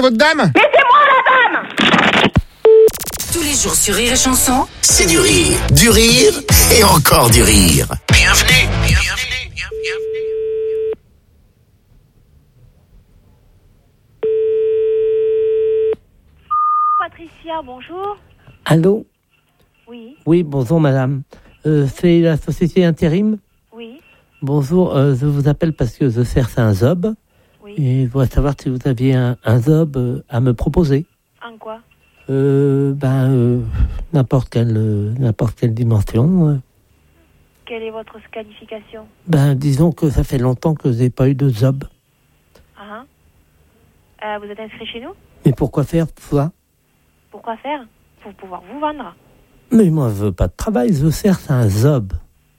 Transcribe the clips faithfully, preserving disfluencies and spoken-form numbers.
votre dame. Mais c'est moi la dame. Tous les jours sur Rire et Chanson, c'est du rire, du rire et encore du rire. Bienvenue, bienvenue, bienvenue. Patricia, bonjour. Allô ? Oui, Oui, bonjour madame. Euh, c'est la société Intérim ? oui, Bonjour, euh, je vous appelle parce que je cherche un job. oui. Et je voudrais savoir si vous aviez un, un job euh, à me proposer. En quoi? Euh, ben, euh, n'importe quelle, euh, n'importe quelle dimension. euh. Quelle est votre qualification? Ben, disons que ça fait longtemps que j'ai pas eu de job. Ah, ah. Euh, vous êtes inscrit chez nous? Mais pourquoi faire ça ? Pourquoi faire? Pour pouvoir vous vendre. Mais moi, je veux pas de travail, je cherche un job.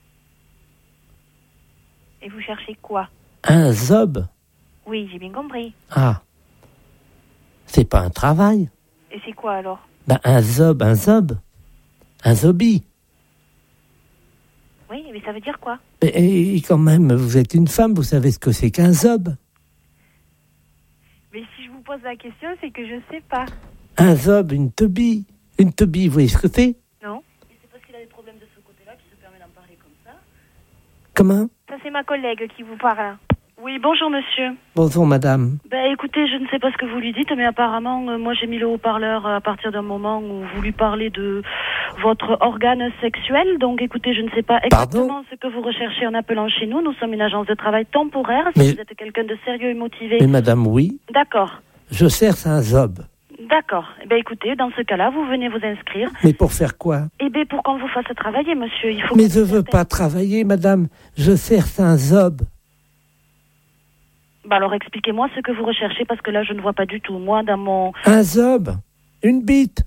Et vous cherchez quoi? Un job ? Oui, j'ai bien compris. Ah. C'est pas un travail. Et c'est quoi alors? Ben, un job, un job. Un zombie. Oui, mais ça veut dire quoi? Et, et quand même, vous êtes une femme, vous savez ce que c'est qu'un job. Mais si je vous pose la question, c'est que je sais pas. Un zob, une teubie. Une teubie, vous voyez ce que c'est? Non? Et c'est parce qu'il a des problèmes de ce côté-là qu'il se permet d'en parler comme ça. Comment? Ça, c'est ma collègue qui vous parle. Oui, bonjour monsieur. Bonjour madame. Ben écoutez, je ne sais pas ce que vous lui dites, mais apparemment, euh, moi j'ai mis le haut-parleur à partir d'un moment où vous lui parlez de votre organe sexuel. Donc écoutez, je ne sais pas exactement Pardon ce que vous recherchez en appelant chez nous. Nous sommes une agence de travail temporaire. Si Mais- vous êtes quelqu'un de sérieux et motivé. Mais madame, oui, D'accord. je cherche un job. D'accord. Eh ben écoutez, dans ce cas-là, vous venez vous inscrire. Mais pour faire quoi? Eh ben pour qu'on vous fasse travailler, monsieur, il faut... Mais que je vous veux certaine- pas travailler, madame. Je cherche un job. Bah alors expliquez-moi ce que vous recherchez, parce que là je ne vois pas du tout. Moi, dans mon... Un job. Une bite.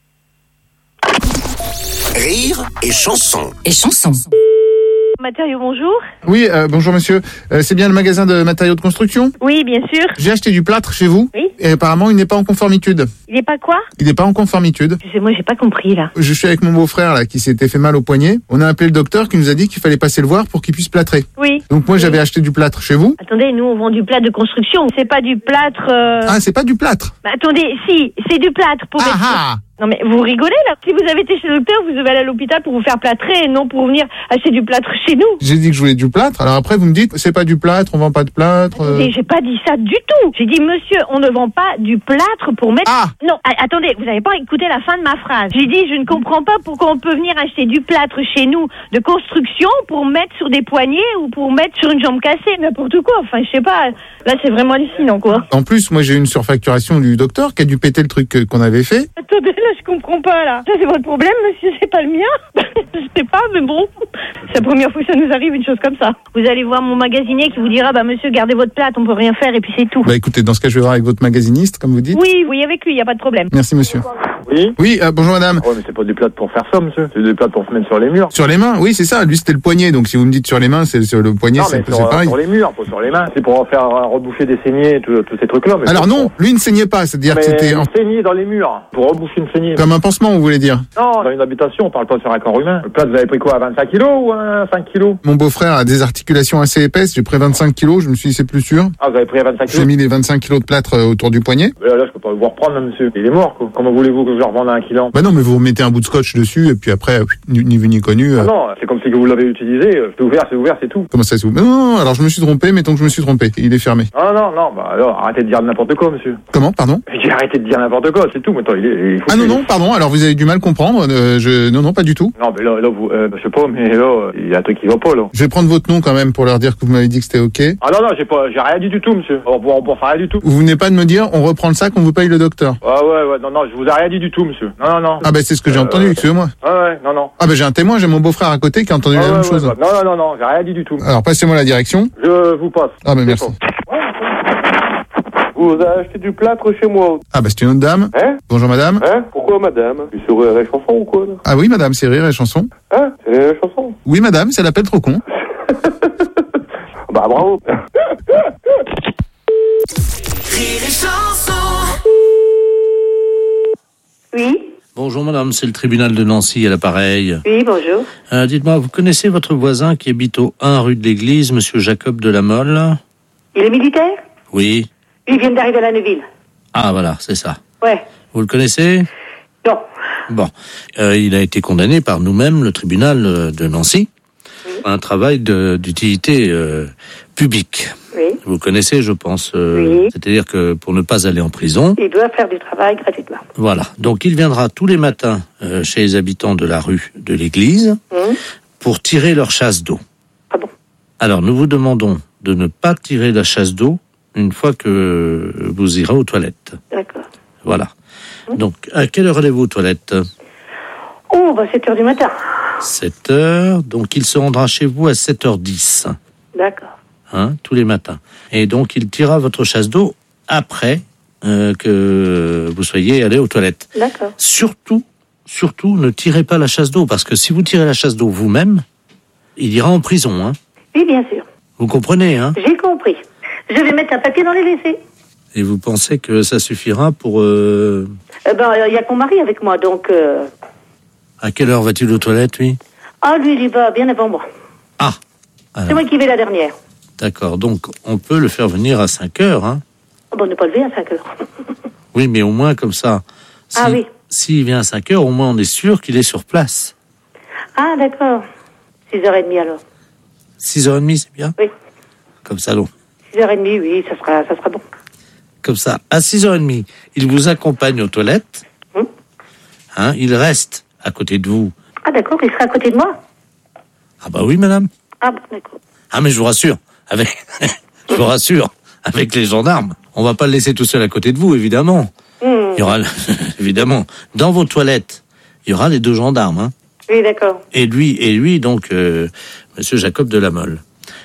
Rire et chanson. et Chanson. Matériaux, bonjour. Oui, euh, bonjour monsieur. Euh, c'est bien le magasin de matériaux de construction? Oui, bien sûr. J'ai acheté du plâtre chez vous. Oui. Et apparemment, il n'est pas en conformitude. Il est pas quoi? Il n'est pas en conformitude. Excusez-moi, j'ai pas compris là. Je suis avec mon beau-frère là qui s'était fait mal au poignet. On a appelé le docteur qui nous a dit qu'il fallait passer le voir pour qu'il puisse plâtrer. Oui. Donc moi, j'avais acheté du plâtre chez vous. Attendez, nous on vend du plâtre de construction. C'est pas du plâtre. euh, Ah, c'est pas du plâtre. Bah, attendez, si, c'est du plâtre pour. Ah mettre- ah. Non mais vous rigolez là. Si vous avez été chez le docteur, vous devez aller à l'hôpital pour vous faire plâtrer et non pour venir acheter du plâtre chez nous. J'ai dit que je voulais du plâtre. Alors après, vous me dites, c'est pas du plâtre, on vend pas de plâtre. euh. Attendez, j'ai pas dit ça du tout. J'ai dit monsieur, on ne vend pas du plâtre pour mettre. Ah. Non, a- attendez, vous n'avez pas écouté la fin de ma phrase. J'ai dit je ne comprends pas pourquoi on peut venir acheter du plâtre chez nous de construction pour mettre sur des poignets ou pour mettre sur une jambe cassée, n'importe quoi. Enfin, je sais pas. Là, c'est vraiment hallucinant quoi. En plus, moi, j'ai eu une surfacturation du docteur qui a dû péter le truc euh, qu'on avait fait. Attendez, là, je comprends pas, là. Ça, c'est votre problème, monsieur, c'est pas le mien. Je sais pas, mais bon. C'est la première fois que ça nous arrive, une chose comme ça. Vous allez voir mon magasinier qui vous dira, bah, monsieur, gardez votre plate, on peut rien faire, et puis c'est tout. Bah écoutez, dans ce cas, je vais voir avec votre magasiniste, comme vous dites. Oui, oui, avec lui, y a pas de problème. Merci monsieur. Oui. Oui, euh, bonjour madame. Ouais, mais c'est pas du plâtre pour faire ça, monsieur. C'est du plâtre pour se mettre sur les murs. Sur les mains, oui, c'est ça. Lui, c'était le poignet. Donc si vous me dites sur les mains, c'est sur le poignet, Non, c'est mais c'est sur, pareil. sur les murs, pas sur les mains. C'est pour faire euh, reboucher des saignées, tout- tous ces trucs-là. Mais Alors c'est non, pour- lui ne saignait pas, c'est-à-dire que Mais c'était en- une saignée dans les murs, pour reboucher une saignée. comme un pansement, vous voulez dire. Non, dans une habitation, on parle pas sur un corps humain. Le plâtre, vous avez pris quoi, vingt-cinq kilos ou hein, cinq kilos? Mon beau-frère a des articulations assez épaisses, j'ai pris vingt-cinq kilos, je me suis dit c'est plus sûr. Ah, vous avez pris vingt-cinq J'ai kilos? mis les vingt-cinq kilos de plâtre euh, autour du poignet. Là, là, je peux pas vous reprendre, là, monsieur. Il est mort, quoi. Comment voulez-vous que je le revende à un client? Bah non, mais vous remettez un bout de scotch dessus, et puis après, euh, ni, ni vu ni connu. euh, Ah non, c'est comme si vous l'avez utilisé. euh, C'est ouvert, c'est ouvert, c'est tout. Comment ça se ouvre? Non, non, non, alors je me suis trompé, mettons que je me suis trompé. Il est fermé. Ah non, non, bah alors, arrêtez de dire n'importe quoi, monsieur. Comment, pardon? J'ai arrêté de dire n'importe quoi, c'est tout. Maintenant, il est... il faut Ah non, que- non, pardon, alors vous avez du mal comprendre. euh, je... Non, non, pas du tout. Non, mais là, là, vous, euh, je sais pas, mais là, euh, il y a un truc qui va pas, là. Je vais prendre votre nom quand même pour leur dire que vous m'avez dit que c'était OK. Ah non, non, j'ai pas, j'ai rien dit du tout, monsieur. On on on fait rien du tout. Vous venez pas de me dire, on reprend le sac, on vous paye le docteur. Ah ouais, ouais, non, non, je vous ai rien dit du tout, monsieur. Non, non, non. Ah bah c'est ce que j'ai Euh, entendu, excusez-moi. Ah ouais, non, non. Ah bah j'ai un témoin, j'ai mon beau-frère à côté qui a entendu Ah la ouais, même ouais, chose. ouais. Non, non, non, non, j'ai rien dit du tout. Alors passez-moi la direction. Je vous passe. Ah bah merci. Vous avez acheté du plâtre chez moi. Ah bah c'est une autre dame. Hein? Bonjour madame. Hein? Pourquoi madame? Tu sur Rire et Chanson ou quoi là? Ah oui madame, c'est Rire et Chanson. Hein? C'est Rire et Chanson? Oui madame, c'est l'appel trop con. Bah bravo. Rire et Chanson. Oui, Bonjour madame, c'est le tribunal de Nancy à l'appareil. oui, bonjour. Euh, dites-moi, vous connaissez votre voisin qui habite au un rue de l'Église, monsieur Jacob de la Mole? Il est militaire? Oui. Il vient d'arriver à la Neuville. Ah, voilà, c'est ça. Ouais. Vous le connaissez? Non. Bon. Euh, il a été condamné par nous-mêmes, le tribunal euh, de Nancy, oui. à un travail de, d'utilité euh, publique. Oui. Vous connaissez, je pense. Euh, oui. C'est-à-dire que pour ne pas aller en prison... Il doit faire du travail gratuitement. Voilà. Donc, il viendra tous les matins euh, chez les habitants de la rue de l'église mmh. pour tirer leur chasse d'eau. Ah bon? Alors, nous vous demandons de ne pas tirer la chasse d'eau une fois que vous irez aux toilettes. D'accord. Voilà. Mmh. Donc, à quelle heure allez-vous aux toilettes? Oh, bah sept heures du matin. sept heures. Donc, il se rendra chez vous à sept heures dix. D'accord. Hein, tous les matins. Et donc, il tirera votre chasse d'eau après euh, que vous soyez allé aux toilettes. D'accord. Surtout, surtout, ne tirez pas la chasse d'eau, parce que si vous tirez la chasse d'eau vous-même, il ira en prison. Hein. Oui, bien sûr. Vous comprenez, hein? J'ai compris. Je vais mettre un papier dans les W C. Et vous pensez que ça suffira pour... Euh... Eh ben, il y a que mon mari avec moi, donc... Euh... À quelle heure va-t-il aux toilettes, lui? Ah, lui, il y va bien avant moi. Ah alors. C'est moi qui vais la dernière. D'accord, donc on peut le faire venir à cinq heures, hein? Oh, bon, on ne peut pas lever à cinq heures. Oui, mais au moins comme ça. Si, ah oui. S'il vient à cinq heures, au moins on est sûr qu'il est sur place. Ah, d'accord. six heures trente alors. six heures trente, c'est bien? Oui. Comme ça, non. six heures trente, oui, ça sera, ça sera bon. Comme ça, à six heures trente, il vous accompagne aux toilettes. Hum. Hein, il reste à côté de vous. Ah, d'accord, il sera à côté de moi? Ah bah oui, madame. Ah, bon, d'accord. Ah, mais je vous rassure, avec, je vous rassure, avec les gendarmes, on va pas le laisser tout seul à côté de vous, évidemment. Mmh. Il y aura, évidemment, dans vos toilettes, il y aura les deux gendarmes, hein. Oui, d'accord. Et lui, et lui, donc, euh, monsieur Jacob de la Mole.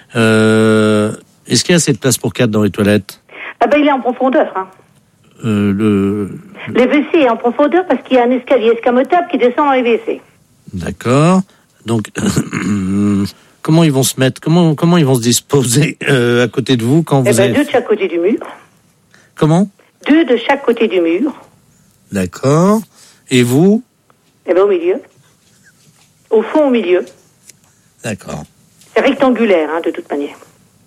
Euh, est-ce qu'il y a assez de place pour quatre dans les toilettes? Ah ben, il est en profondeur, hein. Euh, le... Le W C est en profondeur parce qu'il y a un escalier escamotable qui descend dans les W C. D'accord. Donc, comment ils vont se mettre, comment, comment ils vont se disposer euh, à côté de vous quand vous eh ben, avez... deux de chaque côté du mur. Comment? Deux de chaque côté du mur. D'accord. Et vous? Eh ben, au milieu. Au fond, au milieu. D'accord. C'est rectangulaire, hein, de toute manière.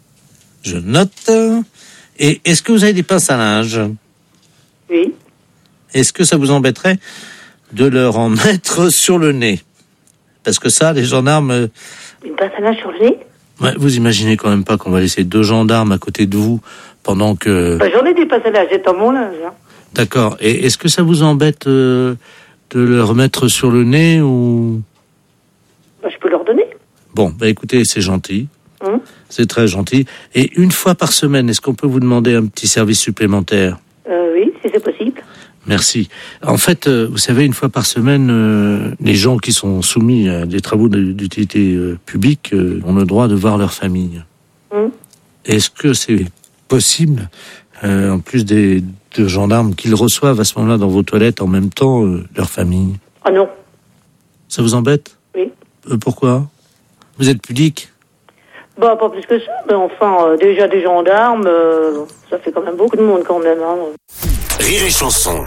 Je note. Et est-ce que vous avez des pinces à linge? Oui. Est-ce que ça vous embêterait de leur en mettre sur le nez? Parce que ça, les gendarmes... Une pince à linge sur le nez? Ouais, vous imaginez quand même pas qu'on va laisser deux gendarmes à côté de vous pendant que... Bah, j'en ai des pinces à linge, j'ai dans mon linge. Hein. D'accord. Et est-ce que ça vous embête euh, de leur mettre sur le nez ou... Bah, je peux leur donner. Bon, bah écoutez, c'est gentil. Hum. C'est très gentil. Et une fois par semaine, est-ce qu'on peut vous demander un petit service supplémentaire? euh, Oui, si c'est possible. Merci. En fait, euh, vous savez, une fois par semaine, euh, les gens qui sont soumis à des travaux d'utilité euh, publique euh, ont le droit de voir leur famille. Mmh. Est-ce que c'est possible, euh, en plus des de gendarmes, qu'ils reçoivent à ce moment-là dans vos toilettes en même temps euh, leur famille? Ah non. Ça vous embête? Oui. Euh, pourquoi? Vous êtes pudique? Bah, pas plus que ça, mais enfin, euh, déjà des gendarmes, euh, ça fait quand même beaucoup de monde quand même. Hein. Rire et chanson.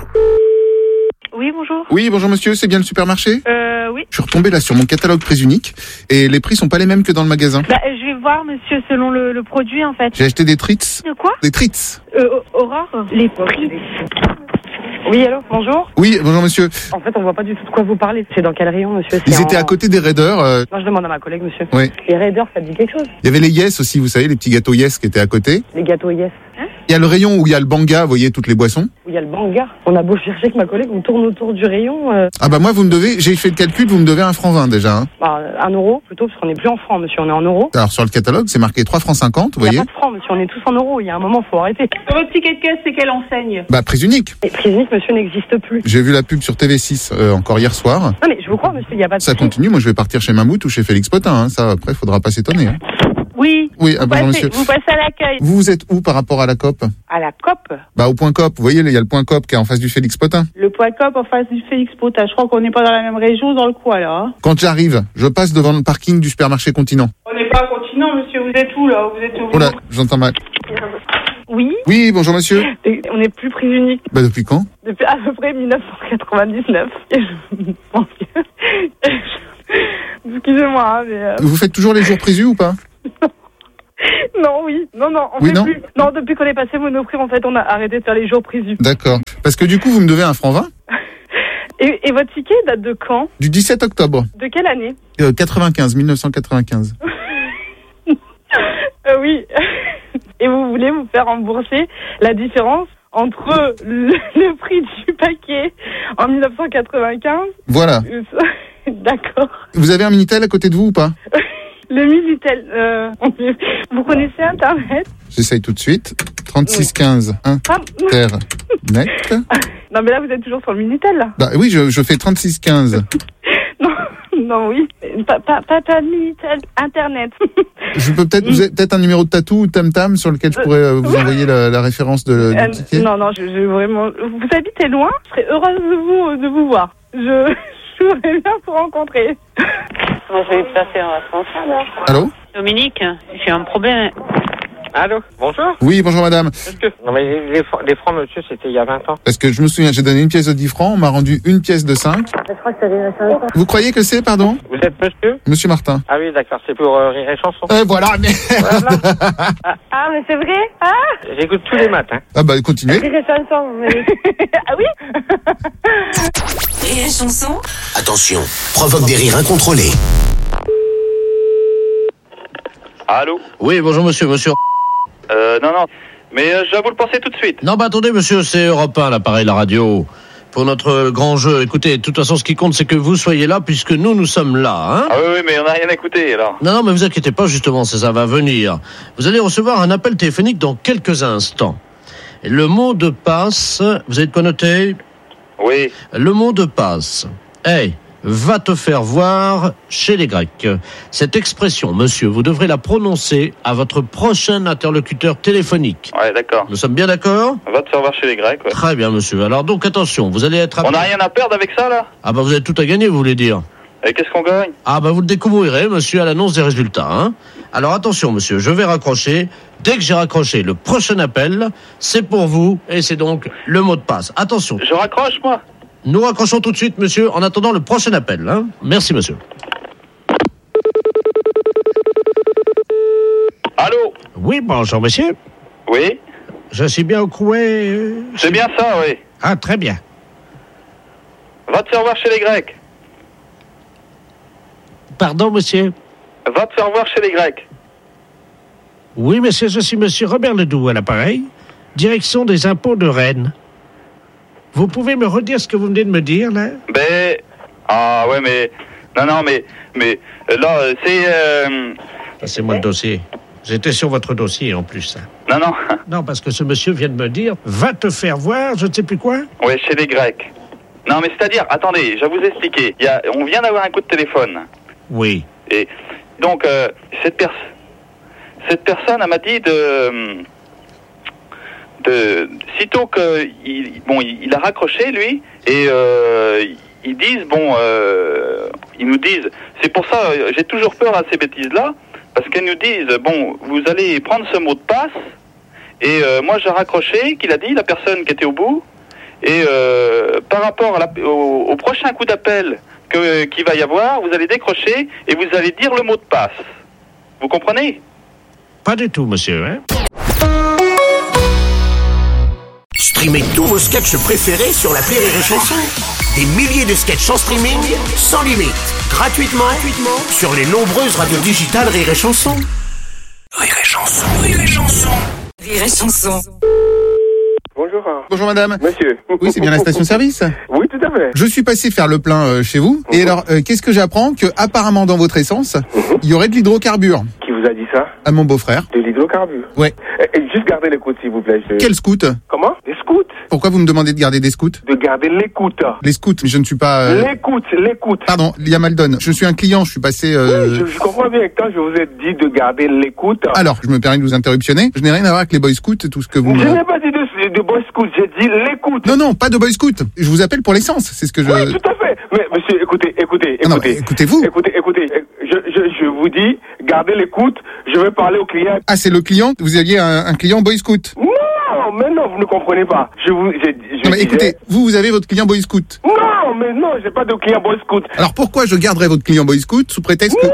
Oui, bonjour. Oui, bonjour monsieur, c'est bien le supermarché? Euh, oui. Je suis retombé là sur mon catalogue prix unique et les prix sont pas les mêmes que dans le magasin. Bah, je vais voir, monsieur, selon le, le produit, en fait. J'ai acheté des treats. De quoi? Des treats. Euh, Aurore? Les prix. Oui, allô, bonjour. Oui, bonjour monsieur. En fait, on voit pas du tout de quoi vous parlez. C'est dans quel rayon, monsieur? Ils C'est étaient en... à côté des Raiders. Euh... Moi, je demande à ma collègue, monsieur. Oui. Les Raiders, ça te dit quelque chose? Il y avait les Yes aussi, vous savez, les petits gâteaux Yes qui étaient à côté. Les gâteaux Yes. Hein? Il y a le rayon où il y a le Banga, vous voyez, toutes les boissons. Où il y a le Banga. On a beau chercher avec ma collègue, on tourne autour du rayon. Euh... Ah bah moi, vous me devez, j'ai fait le calcul, vous me devez un franc vingt déjà. Hein. Bah, un euro plutôt, parce qu'on n'est plus en francs, monsieur, on est en euros. Alors sur le catalogue, c'est marqué trois francs cinquante, vous voyez. Il n'y a pas de francs, monsieur, on est tous en euros. Il y a un moment, faut arrêter. Votre ticket de caisse, c'est quelle enseigne? Bah prix unique. Et prix unique, monsieur, n'existe plus. J'ai vu la pub sur T V six euh, encore hier soir. Non mais je vous crois, monsieur, il n'y a pas de... Ça continue, moi je vais partir chez Mammouth ou chez Félix Potin, hein. Ça après, faudra pas s'étonner. Hein. Oui. Oui, ah, vous, bonjour, passez, monsieur. vous passez à l'accueil. Vous, vous êtes où par rapport à la C O P? À la C O P? Bah au point C O P, vous voyez, il y a le point C O P qui est en face du Félix Potin. Le point C O P en face du Félix Potin. Je crois qu'on n'est pas dans la même région, dans le coin là. Hein. Quand j'arrive, je passe devant le parking du supermarché Continent. On n'est pas à Continent, monsieur. Vous êtes où là? Vous êtes où? Oh là, j'entends mal. Oui. Oui, bonjour monsieur. On n'est plus prix unique. Bah depuis quand? Depuis à peu près dix-neuf cent quatre-vingt-dix-neuf. Et je pense que... Excusez-moi, hein, mais... Euh... Vous faites toujours les jours prévus ou pas? Non, oui. Non. Non, non, on Oui, fait non plus. Non, depuis qu'on est passé Monoprix, en fait, on a arrêté de faire les jours prévus. D'accord. Parce que du coup, vous me devez un franc vingt Et, et votre ticket date de quand? du dix-sept octobre De quelle année? euh, quatre-vingt-quinze, mille neuf cent quatre-vingt-quinze. euh, Oui. Et vous voulez vous faire rembourser la différence entre le, le prix du paquet en mille neuf cent quatre-vingt-quinze. Voilà. D'accord. Vous avez un Minitel à côté de vous ou pas? Le Minitel, euh, vous connaissez Internet? J'essaye tout de suite. trente-six quinze Internet. Non, mais là, vous êtes toujours sur le Minitel, là. Bah oui, je, je fais trente-six quinze. Non, non, oui. Pas, pas, pas, pas de Minitel, Internet. Je peux peut-être, vous avez peut-être un numéro de tatou ou tam-tam sur lequel je pourrais euh, vous envoyer la, la référence de, Euh, du ticket? non, non, je, je vraiment. Vous habitez loin? Je serais heureuse de vous, de vous voir. Je, je voudrais bien vous rencontrer. Moi, je vais passer en responsable. Allô? Dominique, j'ai un problème. Allô, bonjour. Oui, bonjour madame. Est-ce que... Non mais les, les, fr- les francs, monsieur, c'était il y a vingt ans. Parce que je me souviens, j'ai donné une pièce de dix francs, on m'a rendu une pièce de cinq. Je crois que ça vient de cinq ans. Vous croyez que c'est, pardon? Vous êtes monsieur? Monsieur Martin. Ah oui, d'accord, c'est pour euh, Rire et Chanson. Euh, voilà, mais... Ah, mais c'est vrai? Ah! J'écoute tous les matins. Ah bah, continuez. Rire et Chanson, mais... Ah oui? Rire et Chanson. Attention, provoque des rires incontrôlés. Allô? Oui, bonjour monsieur, monsieur. Euh, non, non. Mais euh, je vais vous le passer tout de suite. Non, bah attendez monsieur, c'est Europe un, l'appareil, la radio. Pour notre grand jeu, écoutez, de toute façon, ce qui compte, c'est que vous soyez là, puisque nous, nous sommes là, hein. Ah oui, oui, mais on n'a rien écouté, alors. Non, non, mais vous inquiétez pas, justement, ça, ça va venir. Vous allez recevoir un appel téléphonique dans quelques instants. Le mot de passe, vous avez de quoi noter? Oui. Le mot de passe. Hey, va te faire voir chez les Grecs. Cette expression, monsieur, vous devrez la prononcer à votre prochain interlocuteur téléphonique. Ouais, d'accord. Nous sommes bien d'accord? Va te faire voir chez les Grecs, ouais. Très bien, monsieur. Alors donc, attention, vous allez être... On n'a rien à perdre avec ça, là? Ah bah vous avez tout à gagner, vous voulez dire? Et qu'est-ce qu'on gagne? Ah bah vous le découvrirez, monsieur, à l'annonce des résultats, hein. Alors attention, monsieur, je vais raccrocher. Dès que j'ai raccroché le prochain appel, c'est pour vous, et c'est donc le mot de passe. Attention. Je raccroche, moi? Nous raccrochons tout de suite, monsieur, en attendant le prochain appel, hein. Merci, monsieur. Allô? Oui, bonjour, monsieur. Oui? Je suis bien au couet. C'est bien ça, oui. Ah, très bien. Va te faire voir chez les Grecs. Pardon, monsieur? Va te faire voir chez les Grecs. Oui, monsieur, je suis monsieur Robert Ledoux à l'appareil, direction des impôts de Rennes. Vous pouvez me redire ce que vous venez de me dire, là? Ben... Ah, ouais, mais... Non, non, mais... Mais... Là, c'est... Euh... Passez-moi le dossier. J'étais sur votre dossier, en plus. Hein. Non, non. Non, parce que ce monsieur vient de me dire, va te faire voir, je ne sais plus quoi. Ouais, chez les Grecs. Non, mais c'est-à-dire... Attendez, je vais vous expliquer. Il y a... On vient d'avoir un coup de téléphone. Oui. Et donc, euh, cette, pers- cette personne, elle m'a dit de... de sitôt qu'il bon, il, il a raccroché, lui, et euh, ils disent, bon, euh, ils nous disent, c'est pour ça, j'ai toujours peur à ces bêtises-là, parce qu'elles nous disent, bon, vous allez prendre ce mot de passe, et euh, moi j'ai raccroché, qu'il a dit, la personne qui était au bout, et euh, par rapport à la, au, au prochain coup d'appel que, qu'il va y avoir, vous allez décrocher, et vous allez dire le mot de passe. Vous comprenez? Pas du tout, monsieur, hein? Streamez tous vos sketchs préférés sur l'appli Rire et Chanson. Des milliers de sketchs en streaming, sans limite, gratuitement, gratuitement sur les nombreuses radios digitales Rire et Chanson. Rire et Chanson, Rire et Chanson. Rire et Chanson. Bonjour. Bonjour madame. Monsieur. Oui, c'est bien la station-service? Oui, tout à fait. Je suis passé faire le plein euh, chez vous. Et alors, euh, qu'est-ce que j'apprends? Que apparemment dans votre essence, il y aurait de l'hydrocarbure. Qui vous a dit ça? À mon beau-frère. De l'hydrocarbure? Ouais. Et, et juste garder l'écoute, s'il vous plaît. Je... Quel scout? Comment? Des scouts? Pourquoi vous me demandez de garder des scouts? De garder l'écoute. Les scouts, mais je ne suis pas... euh, L'écoute, l'écoute. Pardon, il y a mal donne. Je suis un client, je suis passé... euh, Oui, je, je comprends bien que quand je vous ai dit de garder l'écoute... Alors, je me permets de vous interruptionner. Je n'ai rien à voir avec les boy scouts et tout ce que vous... Je me- n'ai pas dit de, de boy scout, j'ai dit l'écoute. Non, non, pas de boy scout. Je vous appelle pour l'essence, c'est ce que je... Oui, tout à fait. Mais monsieur, écoutez, écoutez, Non, non, écoutez. écoutez-vous. Écoutez, écoutez. Je, je, je vous dis, gardez l'écoute. Je vais parler au client. Ah, c'est le client? Vous aviez un, un client boy scout? Non, mais non, vous ne comprenez pas. Je vous, j'ai, je Non, mais disais- écoutez, vous, vous avez votre client boy scout. Non, mais non, j'ai pas de client boy scout. Alors pourquoi je garderais votre client boy scout sous prétexte que... Non,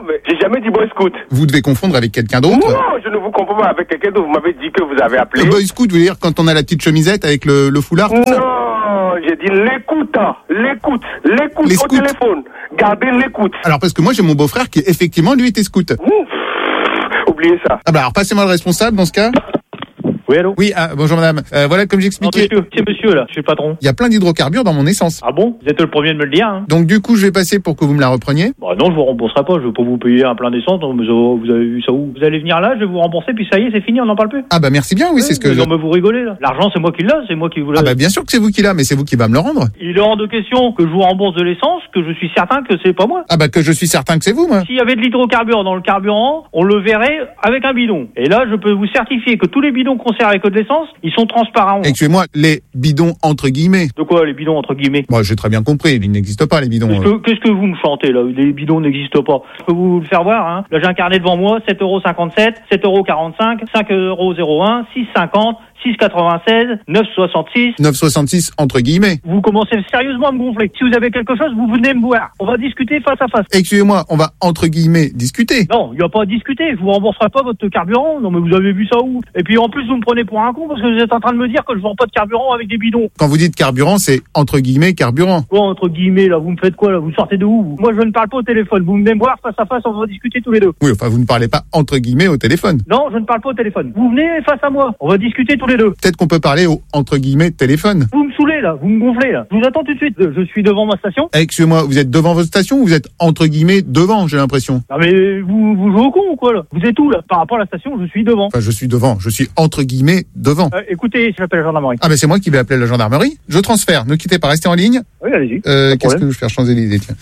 mais j'ai jamais dit Boy Scout. Vous devez confondre avec quelqu'un d'autre. Non, je ne vous comprends pas avec quelqu'un d'autre. Vous m'avez dit que vous avez appelé. Le Boy Scout, vous voulez dire quand on a la petite chemisette avec le, le foulard, tout ça? Non, j'ai dit l'écoute, l'écoute, l'écoute Les au scouts. téléphone. Gardez l'écoute. Alors parce que moi j'ai mon beau-frère qui effectivement lui était scout. Ouf, oubliez ça. Ah bah alors passez-moi le responsable dans ce cas. Oui, allô? Oui, ah, bonjour madame. Euh, voilà, comme j'expliquais, Non, monsieur, c'est monsieur, là, je suis le patron. il y a plein d'hydrocarbures dans mon essence. Ah bon? Vous êtes le premier de me le dire, hein? Donc du coup, je vais passer pour que vous me la repreniez. Bah non, je vous rembourserai pas, je veux pas vous payer un plein d'essence, donc vous vous avez vu ça où? Vous allez venir là, je vais vous rembourser, puis ça y est, c'est fini, on n'en parle plus. Ah bah merci bien, oui, c'est ce que mais je... Non, mais vous rigolez, là. L'argent, c'est moi qui l'ai, c'est moi qui vous l'ai. Ah bah bien sûr que c'est vous qui l'a, mais c'est vous qui va me le rendre. Il est hors de question que je vous rembourse de l'essence, que je suis certain que c'est pas moi. Ah bah que je suis certain que c'est vous, moi. S'il y avait de l'hydrocarbure dans le carburant, on le verrait avec un bidon. Et là, je peux vous certifier que tous les bidons qu'on sert avec de l'essence, ils sont transparents. Excusez-moi, les bidons entre guillemets. De quoi, les bidons entre guillemets? Moi, j'ai très bien compris, ils n'existent pas, les bidons. Qu'est-ce que, qu'est-ce que vous me chantez, là? Les bidons n'existent pas. Je peux vous le faire voir, hein. Là, j'ai un carnet devant moi, sept euros cinquante-sept, sept euros quarante-cinq, cinq euros zéro un, six cinquante, six quatre-vingt-seize, neuf soixante-six. neuf soixante-six entre guillemets. Vous commencez sérieusement à me gonfler. Si vous avez quelque chose, vous venez me voir. On va discuter face à face. Excusez-moi, on va entre guillemets discuter. Non, il n'y a pas à discuter. Je vous rembourserai pas votre carburant. Non, mais vous avez vu ça où? Et puis en plus, vous me prenez pour un con parce que vous êtes en train de me dire que je vends pas de carburant avec des bidons. Quand vous dites carburant, c'est entre guillemets carburant. Quoi, entre guillemets, là, vous me faites quoi, là? Vous sortez de où, vous? Moi, je ne parle pas au téléphone. Vous venez me voir face à face, on va discuter tous les deux. Oui, enfin, vous ne parlez pas entre guillemets au téléphone. Non, je ne parle pas au téléphone. Vous venez face à moi. On va discuter tous les deux. Peut-être qu'on peut parler au entre guillemets téléphone. Vous me saoulez, là. Vous me gonflez, là. Je vous attends tout de suite. Je suis devant ma station. Excusez-moi, vous êtes devant votre station ou vous êtes entre guillemets devant, j'ai l'impression? Non, mais vous, vous jouez au con ou quoi, là? Vous êtes où, là? Par rapport à la station, je suis devant. Enfin, je suis devant. Je suis entre guillemets devant. Euh, écoutez, j'appelle la gendarmerie. Ah, ben c'est moi qui vais appeler la gendarmerie. Je transfère. Ne quittez pas, restez en ligne. Oui, allez-y. Euh, qu'est-ce que je vais faire changer l'idée, tiens.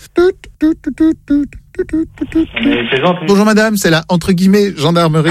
Bonjour madame, c'est la entre guillemets gendarmerie.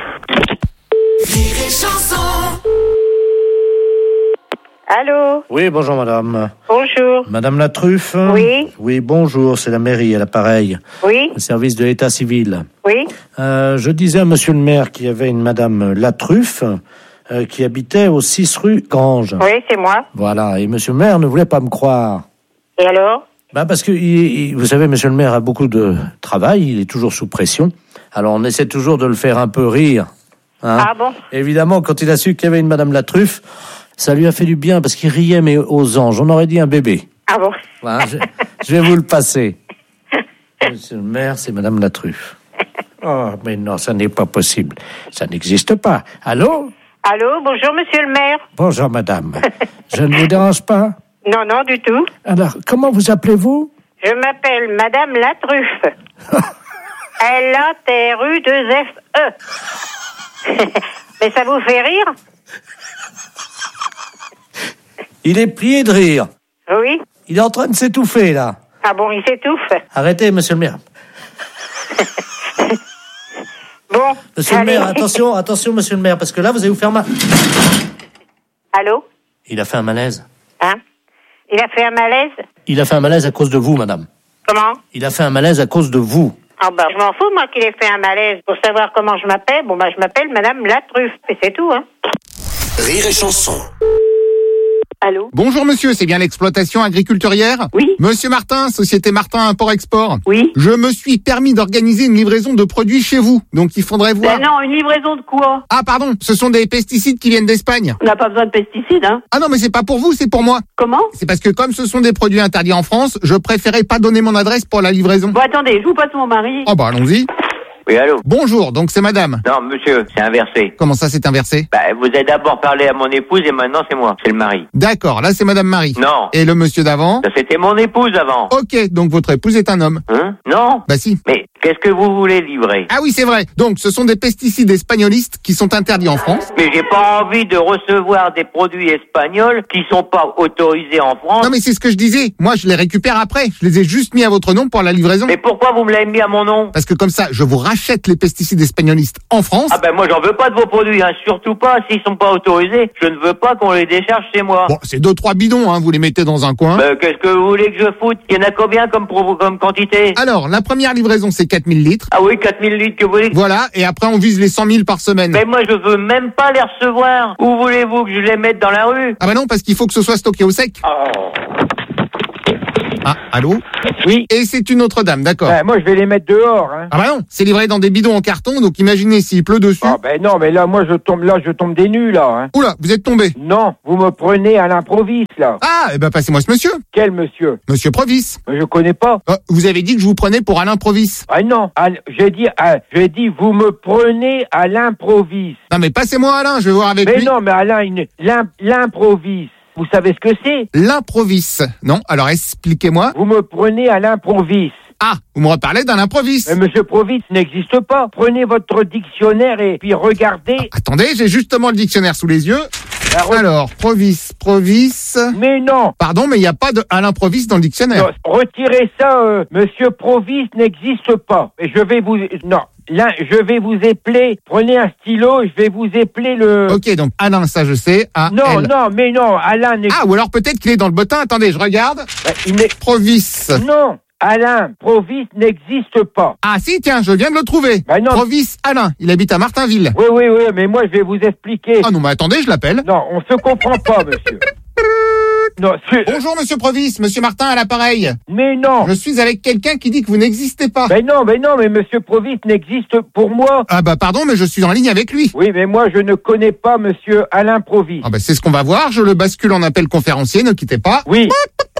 Allô? Oui, bonjour madame. Bonjour. Madame la Truffe? Oui. Oui, bonjour, c'est la mairie à l'appareil. Oui. Le service de l'état civil. Oui. Euh, je disais à monsieur le maire qu'il y avait une madame La Truffe euh, qui habitait au six rue Grange. Oui, c'est moi. Voilà, et monsieur le maire ne voulait pas me croire. Et alors? Bah parce que, il, il, vous savez, monsieur le maire a beaucoup de travail, il est toujours sous pression. Alors on essaie toujours de le faire un peu rire. Hein. Ah bon? Évidemment, quand il a su qu'il y avait une madame La Truffe, ça lui a fait du bien parce qu'il riait, mais aux anges. On aurait dit un bébé. Ah bon? Voilà, je, je vais vous le passer. Monsieur le maire, c'est madame La Truffe. Oh, mais non, ça n'est pas possible. Ça n'existe pas. Allô? Allô, bonjour monsieur le maire. Bonjour madame. Je ne vous dérange pas? Non, non, du tout. Alors, comment vous appelez-vous? Je m'appelle Madame La Truffe. L A T R U deux F E. Mais ça vous fait rire? Il est plié de rire. Oui. Il est en train de s'étouffer, là. Ah bon, il s'étouffe. Arrêtez, monsieur le maire. Bon. Monsieur allez. le maire, attention, attention, monsieur le maire, parce que là, vous allez vous faire mal. Allô? Il a fait un malaise. Hein? Il a fait un malaise? Il a fait un malaise à cause de vous, madame. Comment? Il a fait un malaise à cause de vous. Ah bah, je m'en fous, moi, qu'il ait fait un malaise. Pour savoir comment je m'appelle, bon bah, je m'appelle Madame La Truffe. Et c'est tout, hein. Rire et chanson. Allô? Bonjour monsieur, c'est bien l'exploitation agriculturière? Oui. Monsieur Martin, Société Martin Import-Export. Oui. Je me suis permis d'organiser une livraison de produits chez vous, donc il faudrait voir... Ben non, une livraison de quoi? Ah pardon, ce sont des pesticides qui viennent d'Espagne. On n'a pas besoin de pesticides, hein. Ah non, mais c'est pas pour vous, c'est pour moi. Comment? C'est parce que comme ce sont des produits interdits en France, je préférais pas donner mon adresse pour la livraison. Bon, attendez, je vous passe mon mari. Oh bah allons-y. Oui, allô? Bonjour, donc c'est madame. Non, monsieur, c'est inversé. Comment ça, c'est inversé? Bah, vous avez d'abord parlé à mon épouse et maintenant c'est moi, c'est le mari. D'accord, là c'est madame Marie. Non. Et le monsieur d'avant? Ça, c'était mon épouse avant. Ok, donc votre épouse est un homme. Hein? Non. Bah si. Mais qu'est-ce que vous voulez livrer? Ah oui, c'est vrai. Donc ce sont des pesticides espagnolistes qui sont interdits en France. Mais j'ai pas envie de recevoir des produits espagnols qui sont pas autorisés en France. Non mais c'est ce que je disais. Moi je les récupère après. Je les ai juste mis à votre nom pour la livraison. Mais pourquoi vous me l'avez mis à mon nom? Parce que comme ça, je vous rachète les pesticides espagnolistes en France. Ah ben moi j'en veux pas de vos produits, hein. Surtout pas s'ils sont pas autorisés. Je ne veux pas qu'on les décharge chez moi. Bon, c'est deux trois bidons, hein. Vous les mettez dans un coin. Ben, qu'est-ce que vous voulez que je foute? Il y en a combien comme, pro- comme quantité? Alors, la première livraison, c'est quatre mille litres. Ah oui, quatre mille litres que vous voulez. Voilà, et après on vise les cent mille par semaine. Mais moi je veux même pas les recevoir. Où voulez-vous que je les mette dans la rue? Ah bah non, parce qu'il faut que ce soit stocké au sec. Oh. Ah, allô? Oui. Et c'est une autre dame, d'accord. Ben, moi, je vais les mettre dehors. Hein. Ah bah non, c'est livré dans des bidons en carton, donc imaginez s'il pleut dessus. Ah ben non, mais là, moi, je tombe là, je tombe des nues, là. Hein. Oula, vous êtes tombé. Non, vous me prenez à l'improviste, là. Ah, eh ben passez-moi ce monsieur. Quel monsieur? Monsieur Provis. Je connais pas. Euh, vous avez dit que je vous prenais pour Alain Provis. Ah non, à, j'ai dit, à, j'ai dit, vous me prenez à l'improviste. Non mais passez-moi Alain, je vais voir avec mais lui. Mais non, mais Alain, il, l'im, l'improviste. Vous savez ce que c'est? L'improviste. Non, alors expliquez-moi. Vous me prenez à l'improviste. Ah, vous me reparlez d'un improviste. Mais Monsieur Provis n'existe pas. Prenez votre dictionnaire et puis regardez. Ah, attendez, j'ai justement le dictionnaire sous les yeux. Alors, alors Provis, Provis. Mais non. Pardon, mais il n'y a pas de Alain Provis dans le dictionnaire. Non, retirez ça, euh, Monsieur Provis n'existe pas. Et je vais vous... Non. Là, je vais vous épeler. Prenez un stylo, je vais vous épeler le... Ok, donc Alain, ça je sais. A non, non, mais non, Alain... Ah, ou alors peut-être qu'il est dans le bottin. Attendez, je regarde. Bah, il est... Provis. Non, Alain Provis n'existe pas. Ah si, tiens, je viens de le trouver. Bah, non. Provis Alain, il habite à Martinville. Oui, oui, oui, mais moi je vais vous expliquer. Ah non, mais attendez, je l'appelle. Non, on se comprend pas, monsieur. Non, bonjour Monsieur Provis, Monsieur Martin à l'appareil. Mais non. Je suis avec quelqu'un qui dit que vous n'existez pas. Mais non, mais non, mais Monsieur Provis n'existe pour moi. Ah bah pardon, mais je suis en ligne avec lui. Oui, mais moi je ne connais pas Monsieur Alain Provis. Ah bah c'est ce qu'on va voir, je le bascule en appel conférencier, ne quittez pas. Oui.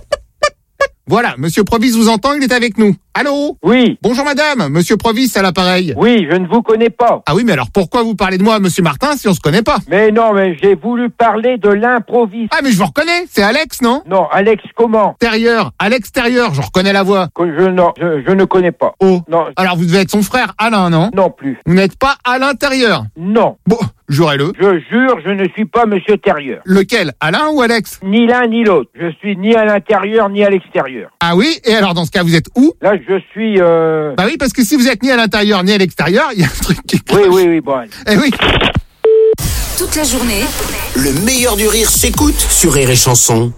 Voilà, Monsieur Provis vous entend, il est avec nous. Allô? Oui. Bonjour madame, Monsieur Provis à l'appareil. Oui, je ne vous connais pas. Ah oui, mais alors pourquoi vous parlez de moi à Monsieur Martin si on se connaît pas? Mais non, mais j'ai voulu parler de l'improviste. Ah mais je vous reconnais, c'est Alex, non? Non, Alex comment? Extérieur, à l'extérieur, je reconnais la voix. Que je, non, je, je ne connais pas. Oh. Non. Alors vous devez être son frère Alain, non? Non plus. Vous n'êtes pas à l'intérieur? Non. Bon, jurez-le. Je jure, je ne suis pas Monsieur Terrieur. Lequel? Alain ou Alex? Ni l'un ni l'autre. Je suis ni à l'intérieur ni à l'extérieur. Ah oui? Et alors dans ce cas, vous êtes où? Là, je suis... Euh... Bah oui, parce que si vous êtes ni à l'intérieur ni à l'extérieur, il y a un truc qui... Oui, oui, oui, bon. Eh oui. Toute la journée, le meilleur du rire s'écoute sur Rire et Chanson.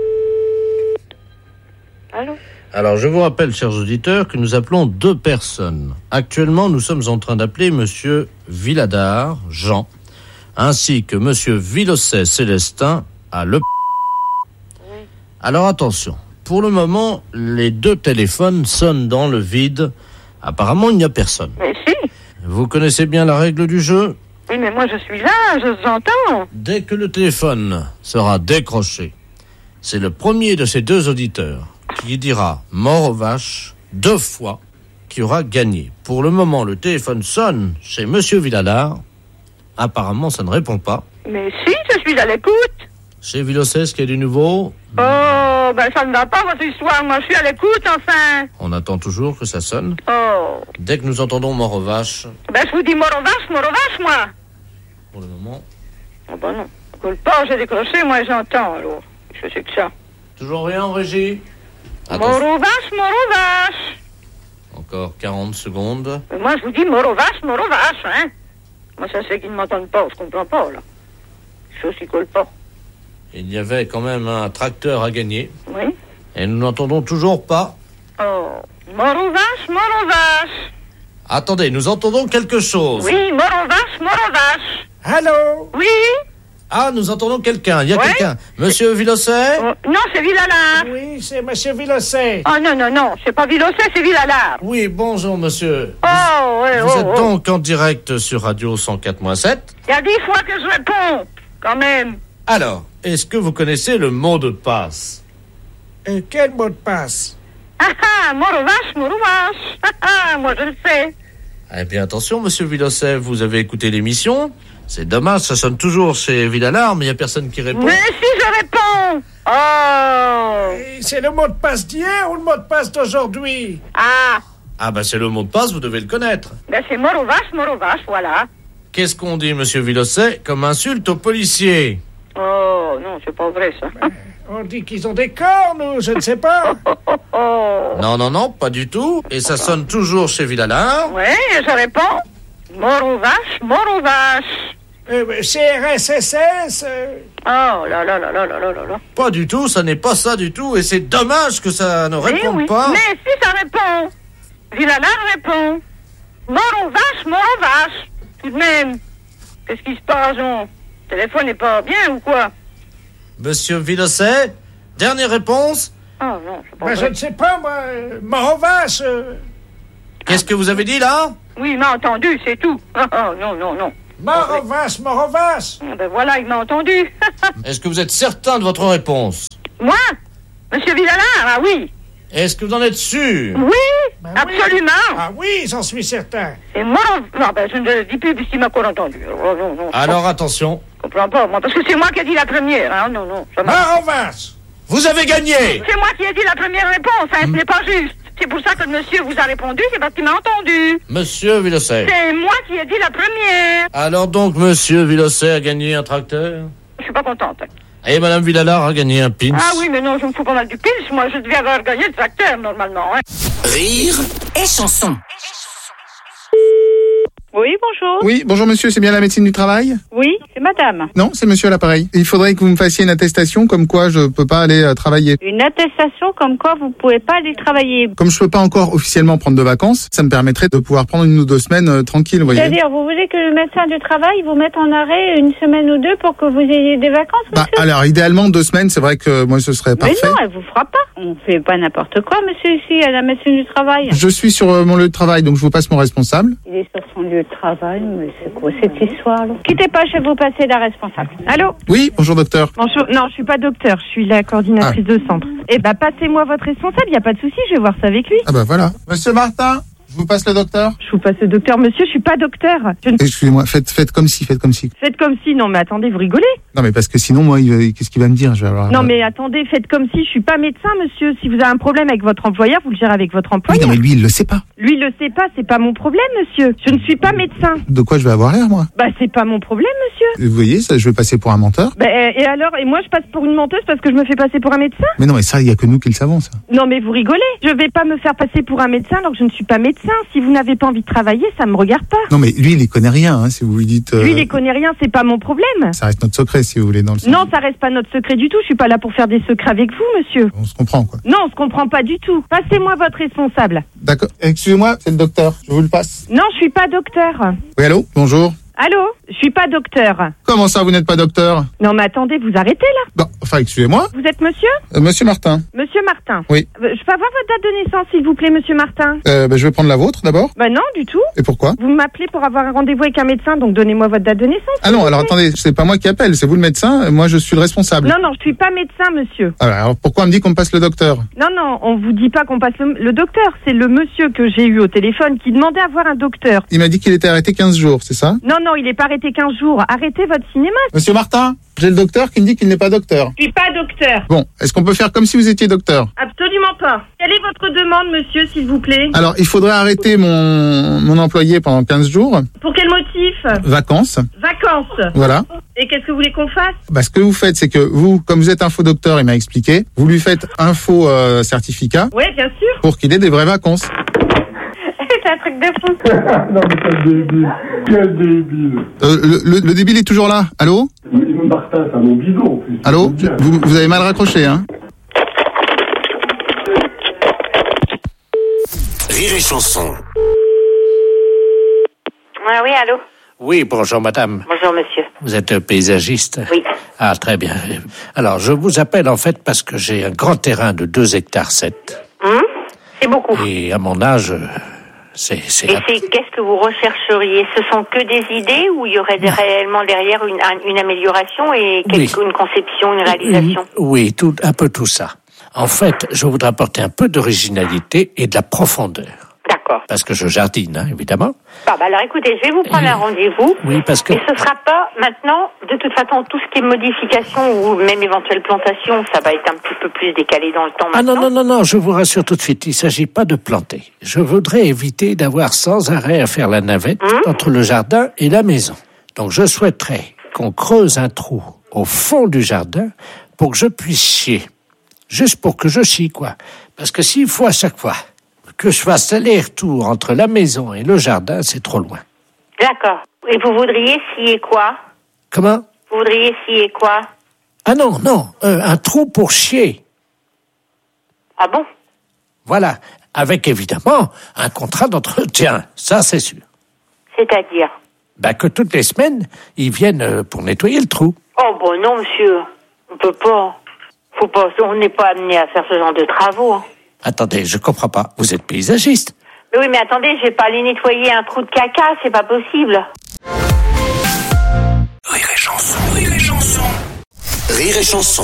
Allô? Alors, je vous rappelle, chers auditeurs, que nous appelons deux personnes. Actuellement, nous sommes en train d'appeler Monsieur Villadard, Jean, ainsi que Monsieur Villosset, Célestin, à Le... Oui. Alors, attention. Pour le moment, les deux téléphones sonnent dans le vide. Apparemment, il n'y a personne. Mais si. Vous connaissez bien la règle du jeu? Oui, mais moi, je suis là, je vous entends. Dès que le téléphone sera décroché, c'est le premier de ces deux auditeurs qui dira « mort aux vaches » deux fois qui aura gagné. Pour le moment, le téléphone sonne chez Monsieur Villadard. Apparemment, ça ne répond pas. Mais si, je suis à l'écoute. Chez Villosset, est-ce qu'il y a du nouveau? Oh, ben ça ne va pas, votre histoire. Moi, je suis à l'écoute, enfin. On attend toujours que ça sonne. Oh. Dès que nous entendons mort aux vaches... Ben, je vous dis mort aux vaches, mort aux vaches, moi. Pour le moment... Oh, ben non. Coule pas, j'ai décroché, moi, j'entends, alors. Je sais que ça. Toujours rien en régie? Mort aux vaches, mort aux vaches. Encore quarante secondes. Mais moi, je vous dis mort aux vaches, mort aux vaches, hein. Moi, ça c'est qu'ils ne m'entendent pas, je comprends pas, là. Chose qui colle pas. Il y avait quand même un tracteur à gagner. Oui. Et nous n'entendons toujours pas. Oh, mort aux vaches, mort aux vaches. Attendez, nous entendons quelque chose. Oui, mort aux vaches, mort aux vaches. Allô? Oui. Ah, nous entendons quelqu'un. Il y a ouais? quelqu'un. Monsieur Villosset? Oh, non, c'est Villalard. Oui, c'est Monsieur Villosset. Oh non, non, non, c'est pas Villosset, c'est Villalard. Oui, bonjour, monsieur. Oh, ouais, Vous oh, êtes oh. donc en direct sur Radio cent quatre point sept. Il y a dix fois que je réponds, quand même. Alors, est-ce que vous connaissez le mot de passe? Et quel mot de passe? Ah ah, mort aux vaches, mort aux vaches. Ah ah, moi je le sais. Eh bien, attention, monsieur Villosset, vous avez écouté l'émission. C'est dommage, ça sonne toujours chez Villalard, mais il n'y a personne qui répond. Mais si je réponds. Oh. Et c'est le mot de passe d'hier ou le mot de passe d'aujourd'hui? Ah. Ah ben c'est le mot de passe, vous devez le connaître. Ben c'est mort aux vaches, mort aux vaches, voilà. Qu'est-ce qu'on dit, monsieur Villosset, comme insulte aux policiers? Oh, non, c'est pas vrai, ça. Ben, on dit qu'ils ont des cornes, ou je ne sais pas. Oh, oh, oh. Non, non, non, pas du tout. Et ça sonne toujours chez Villalard. Oui, je réponds. Mort aux vaches, mort aux vaches. Euh, C R S S S euh... Oh là là là là là là là. Pas du tout, ça n'est pas ça du tout. Et c'est dommage que ça ne réponde oui, pas. Mais si ça répond. Villalard répond. Mort aux vaches, mort aux vaches. Tout de même. Qu'est-ce qui se passe, Jean? Le téléphone n'est pas bien ou quoi? Monsieur Villosset, dernière réponse. Ah non, c'est pas Ben, vrai. je ne sais pas, moi, euh, Morovas. euh, Qu'est-ce que vous avez dit là? Oui, il m'a entendu, c'est tout. Ah, ah, non, non, non. Morovas, Morovas. Ah, ben voilà, il m'a entendu. Est-ce que vous êtes certain de votre réponse? Moi? Monsieur Villalard, ah oui. Est-ce que vous en êtes sûr? Oui, absolument. Ah oui, j'en suis certain. Et moi, non, ben je ne le dis plus puisqu'il m'a encore entendu. Oh, non, non, Alors attention. je comprends pas, moi, parce que c'est moi qui ai dit la première, hein, non, non. ça m'a- Morovas. Vous avez gagné. C'est moi qui ai dit la première réponse, hein, ce n'est pas juste. C'est pour ça que le monsieur vous a répondu, c'est parce qu'il m'a entendu. Monsieur Villosset. C'est moi qui ai dit la première. Alors donc, Monsieur Villosset a gagné un tracteur Je suis pas contente. et Madame Villalard a gagné un pins. Ah oui, mais non, je me fous pas mal du pils. Moi, je devais avoir gagné le tracteur, normalement. Hein. Rire et chanson. Oui, bonjour. Oui, bonjour monsieur, c'est bien la médecine du travail? Oui, c'est madame. Non, c'est monsieur à l'appareil. Il faudrait que vous me fassiez une attestation comme quoi je peux pas aller euh, travailler. Une attestation comme quoi vous pouvez pas aller travailler. Comme je peux pas encore officiellement prendre de vacances, ça me permettrait de pouvoir prendre une ou deux semaines euh, tranquille, vous voyez. C'est-à-dire, vous voulez que le médecin du travail vous mette en arrêt une semaine ou deux pour que vous ayez des vacances, Bah, monsieur? alors, idéalement, deux semaines, c'est vrai que moi, ce serait Mais parfait. non, elle vous fera pas. On fait pas n'importe quoi, monsieur, ici, à la médecine du travail. Je suis sur euh, mon lieu de travail, donc je vous passe mon responsable. Il est sur son lieu de travail, mais c'est quoi cette histoire, là? Quittez pas, je vais vous passer la responsable. Allô? Oui, bonjour docteur. Bonjour, non, je suis pas docteur, je suis la coordinatrice de centre. Eh ben, passez-moi votre responsable, il y a pas de souci, je vais voir ça avec lui. Ah bah voilà. Monsieur Martin, je vous passe le docteur. Je vous passe le docteur, monsieur, je suis pas docteur. Je ne... Excusez-moi, faites, faites comme si, faites comme si. Faites comme si, non mais attendez, vous rigolez? Non mais parce que sinon, moi, il va- qu'est-ce qu'il va me dire? Je vais avoir... Non mais attendez, faites comme si, je suis pas médecin, monsieur. Si vous avez un problème avec votre employeur, vous le gérez avec votre Oui, employeur. non mais lui, il le sait pas. Lui, il le sait pas, c'est pas mon problème, monsieur. Je ne suis pas médecin. De quoi je vais avoir l'air, moi? Bah, c'est pas mon problème, monsieur. Vous voyez, ça, je vais passer pour un menteur. Bah, et alors, et moi je passe pour une menteuse parce que je me fais passer pour un médecin? Mais non, mais ça, il y a que nous qui le savons, ça. Non mais vous rigolez. Je vais pas me faire passer pour un médecin alors que je ne suis pas médecin. Si vous n'avez pas envie de travailler, ça me regarde pas. Non mais lui, il y connaît rien, hein, si vous lui dites... euh, Lui, il y connaît rien, c'est pas mon problème. Ça reste notre secret, si vous voulez, dans le sens. Non, ça reste pas notre secret du tout. Je suis pas là pour faire des secrets avec vous, monsieur. On se comprend, quoi. Non, on se comprend pas du tout. Passez-moi votre responsable. D'accord. Excusez-moi, c'est le docteur. Je vous le passe. Non, je suis pas docteur. Oui, allô? Bonjour. Allô? Je suis pas docteur. Comment ça, vous n'êtes pas docteur? Non, mais attendez, vous arrêtez là. Bon, enfin, excusez-moi. Vous êtes monsieur? Euh, monsieur Martin. Monsieur Martin. Oui. Euh, Je peux avoir votre date de naissance, s'il vous plaît, monsieur Martin? Euh, bah, je vais prendre la vôtre, d'abord. Bah non, du tout. Et pourquoi? Vous m'appelez pour avoir un rendez-vous avec un médecin, donc donnez-moi votre date de naissance. Ah non, alors attendez, c'est pas moi qui appelle, c'est vous le médecin, euh, moi je suis le responsable. Non, non, je suis pas médecin, monsieur. Alors, alors pourquoi on me dit qu'on me passe le docteur? Non, non, on vous dit pas qu'on passe le, le docteur. C'est le monsieur que j'ai eu au téléphone qui demandait à voir un docteur. Il m'a dit qu'il était arrêté quinze jours, c'est ça? Non, non, il est pas arrêté quinze jours. Arrêtez votre cinéma. Monsieur Martin, j'ai le docteur qui me dit qu'il n'est pas docteur. Je suis pas docteur. Bon, est-ce qu'on peut faire comme si vous étiez docteur? Absolument pas. Quelle est votre demande, monsieur, s'il vous plaît? Alors, il faudrait arrêter mon, mon employé pendant quinze jours. Pour quel motif? Vacances. Vacances. Voilà. Et qu'est-ce que vous voulez qu'on fasse? Bah, ce que vous faites, c'est que vous, comme vous êtes un faux docteur, il m'a expliqué, vous lui faites un faux euh, certificat Oui, bien sûr. pour qu'il ait des vraies vacances. C'est un truc de fou. Non, mais quel débile. Quel débile. Euh, le, le, le débile est toujours là. Allô? Martin, c'est un nom bidon, en plus. Allô? Vous, vous avez mal raccroché, hein? Rire et chanson. Ah oui, allô? Oui, bonjour madame. Bonjour, monsieur. Vous êtes euh, paysagiste? Oui. Ah, très bien. Alors, je vous appelle en fait parce que j'ai un grand terrain de deux hectares sept. Hum? C'est beaucoup. Et à mon âge, euh, c'est... c'est Et c'est, qu'est-ce que vous rechercheriez? Ce sont que des idées ou il y aurait des- réellement derrière une, un- une amélioration et quelque, Oui. une conception, une réalisation? Oui, tout, un peu tout ça. En fait, je voudrais apporter un peu d'originalité et de la profondeur. D'accord. Parce que je jardine, hein, évidemment. Bah, bah, alors écoutez, je vais vous prendre un rendez-vous. Oui, parce que... Et ce sera pas maintenant, de toute façon, tout ce qui est modification ou même éventuelle plantation, ça va être un petit peu plus décalé dans le temps Ah maintenant. non, non, non, non, je vous rassure tout de suite, il ne s'agit pas de planter. Je voudrais éviter d'avoir sans arrêt à faire la navette entre le jardin et la maison. Donc je souhaiterais qu'on creuse un trou au fond du jardin pour que je puisse chier. Juste pour que je chie, quoi. Parce que s'il faut à chaque fois que je fasse aller-retour entre la maison et le jardin, c'est trop loin. D'accord. Et vous voudriez scier quoi? Comment? Vous voudriez scier quoi? Ah non, non, euh, un trou pour chier. Ah bon? Voilà, avec évidemment un contrat d'entretien, ça c'est sûr. C'est-à-dire? Ben que toutes les semaines, ils viennent euh, pour nettoyer le trou. Oh bon non, monsieur. On peut pas. Faut pas, on n'est pas amené à faire ce genre de travaux. Hein. Attendez, je comprends pas. Vous êtes paysagiste. Mais oui, mais attendez, je vais pas aller nettoyer un trou de caca, c'est pas possible. Rire et chanson, rire et chanson. Rire et chanson.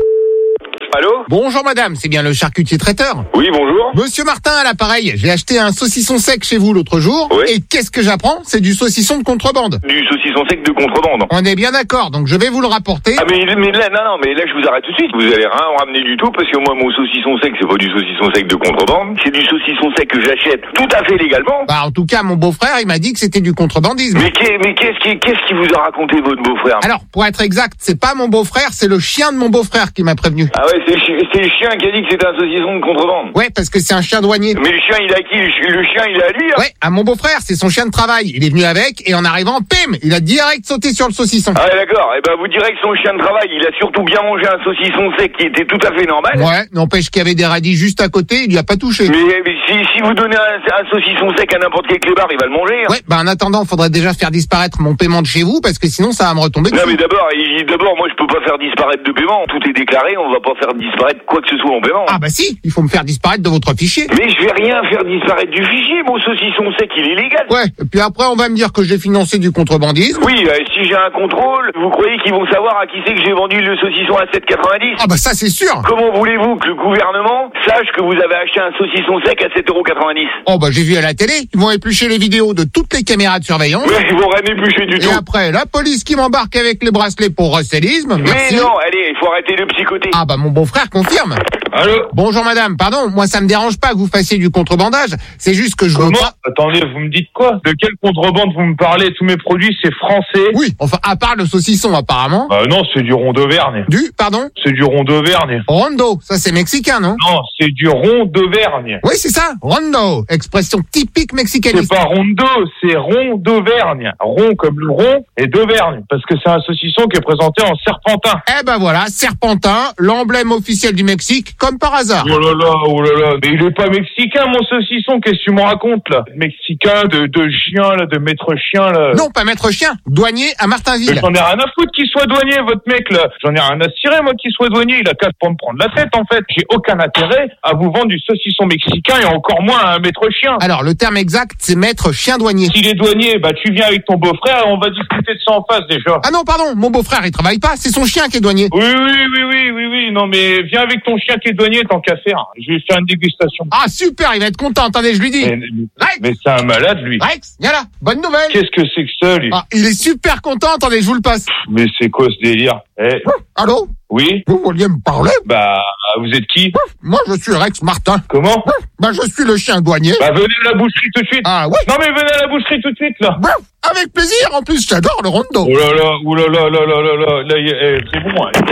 Allô? Bonjour madame, c'est bien le charcutier traiteur? Oui, bonjour. Monsieur Martin à l'appareil, j'ai acheté un saucisson sec chez vous l'autre jour. Oui. Et qu'est-ce que j'apprends? C'est du saucisson de contrebande. Du saucisson sec de contrebande. On est bien d'accord, donc je vais vous le rapporter. Ah mais, mais là, non, non, mais là je vous arrête tout de suite. Vous allez rien en ramener du tout parce que moi mon saucisson sec c'est pas du saucisson sec de contrebande. C'est du saucisson sec que j'achète tout à fait légalement. Bah en tout cas mon beau-frère il m'a dit que c'était du contrebandisme. Mais, qu'est, mais qu'est-ce qui, qu'est-ce qui vous a raconté votre beau-frère? Alors pour être exact, c'est pas mon beau-frère, c'est le chien de mon beau-frère qui m'a prévenu. Ah ouais, c'est, c'est le chien qui a dit que c'était un saucisson de contrebande. Ouais, parce que c'est un chien douanier. Mais le chien il est à qui? Le chien il est à lui hein? Ouais, à mon beau-frère, c'est son chien de travail. Il est venu avec et en arrivant, pim, il a direct sauté sur le saucisson. Ah ouais, d'accord, et ben vous direz que son chien de travail, il a surtout bien mangé un saucisson sec qui était tout à fait normal. Ouais, n'empêche qu'il y avait des radis juste à côté, il lui a pas touché. Mais, mais si, si vous donnez un, un saucisson sec à n'importe quel clébard, il va le manger. Hein. Ouais, bah en attendant, faudrait déjà faire disparaître mon paiement de chez vous parce que sinon ça va me retomber dessus. Non mais d'abord, il, d'abord moi je peux pas faire disparaître de paiement, tout est déclaré, on va pas faire disparaître quoi que ce soit en paiement. Ah bah si, il faut me faire disparaître de votre fichier. Mais je vais rien faire disparaître du fichier, mon saucisson sec il est légal. Ouais, et puis après on va me dire que j'ai financé du contrebandisme. Oui, euh, si j'ai un contrôle, vous croyez qu'ils vont savoir à qui c'est que j'ai vendu le saucisson à sept quatre-vingt-dix? Ah bah ça c'est sûr. Comment voulez-vous que le gouvernement sache que vous avez acheté un saucisson sec à sept euros quatre-vingt-dix? Oh bah j'ai vu à la télé, ils vont éplucher les vidéos de toutes les caméras de surveillance. Ouais, ils vont rien éplucher du et tout. Et après, la police qui m'embarque avec les bracelets pour recélisme. Mais non, allez, il faut arrêter de psychoter. Ah bah mon beau-frère confirme. Allô? Bonjour madame, pardon, moi ça me dérange pas que vous fassiez du contrebandage, c'est juste que je veux Comment? pas... Attendez, vous me dites quoi? De quelle contrebande vous me parlez? Tous mes produits, c'est français. Oui, enfin, à part le saucisson, apparemment. Bah non, c'est du rond d'Auvergne. Du, pardon? C'est du rond d'Auvergne. Rondo, ça c'est mexicain, non? Non, c'est du rond d'Auvergne. Oui, c'est ça, rondo, expression typique mexicaniste. C'est pas rondo, c'est rond d'Auvergne. Rond comme le rond et d'Auvergne, parce que c'est un saucisson qui est présenté en serpentin. Eh ben voilà, serpentin, l'emblème officiel du Mexique, comme par hasard. Oh là là, oh là là, mais il est pas mexicain, mon saucisson, qu'est-ce que tu me racontes, là? Mexicain, de, de chien, là, de maître chien, là. Non, pas maître chien, douanier à Martinville. Mais j'en ai rien à foutre qu'il soit douanier, votre mec, là. J'en ai rien à cirer, moi, qu'il soit douanier. Il a qu'à pas me prendre la tête, en fait. J'ai aucun intérêt à vous vendre du saucisson mexicain et encore moins à un maître chien. Alors, le terme exact, c'est maître chien douanier. S'il est douanier, bah, tu viens avec ton beau-frère et on va discuter de ça en face, déjà. Ah non, pardon, mon beau-frère, il travaille pas, c'est son chien qui est douanier. Oui, oui, oui, oui, oui, oui, non, mais viens avec ton chien qui est douanier, tant qu'à faire. Je vais faire une dégustation. Ah, super, il va être content, attendez, je lui dis. Mais, mais c'est un malade, lui. Rex, viens là, bonne nouvelle. Qu'est-ce que c'est que ça, lui? Ah, il est super content, attendez, je vous le passe. Mais c'est quoi ce délire? Eh. Allô? Oui? Vous vouliez me parler? Bah, vous êtes qui? Moi, je suis Rex Martin. Comment? Bah, je suis le chien douanier. Bah, venez à la boucherie tout de suite. Ah ouais? Non, mais venez à la boucherie tout de suite, là. Bah, avec plaisir, en plus, j'adore le rondo. Oh là là, oh là là là là là là, là, eh, c'est bon, hein.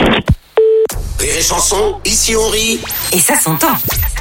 Rire et chanson, ici on rit. Et ça s'entend.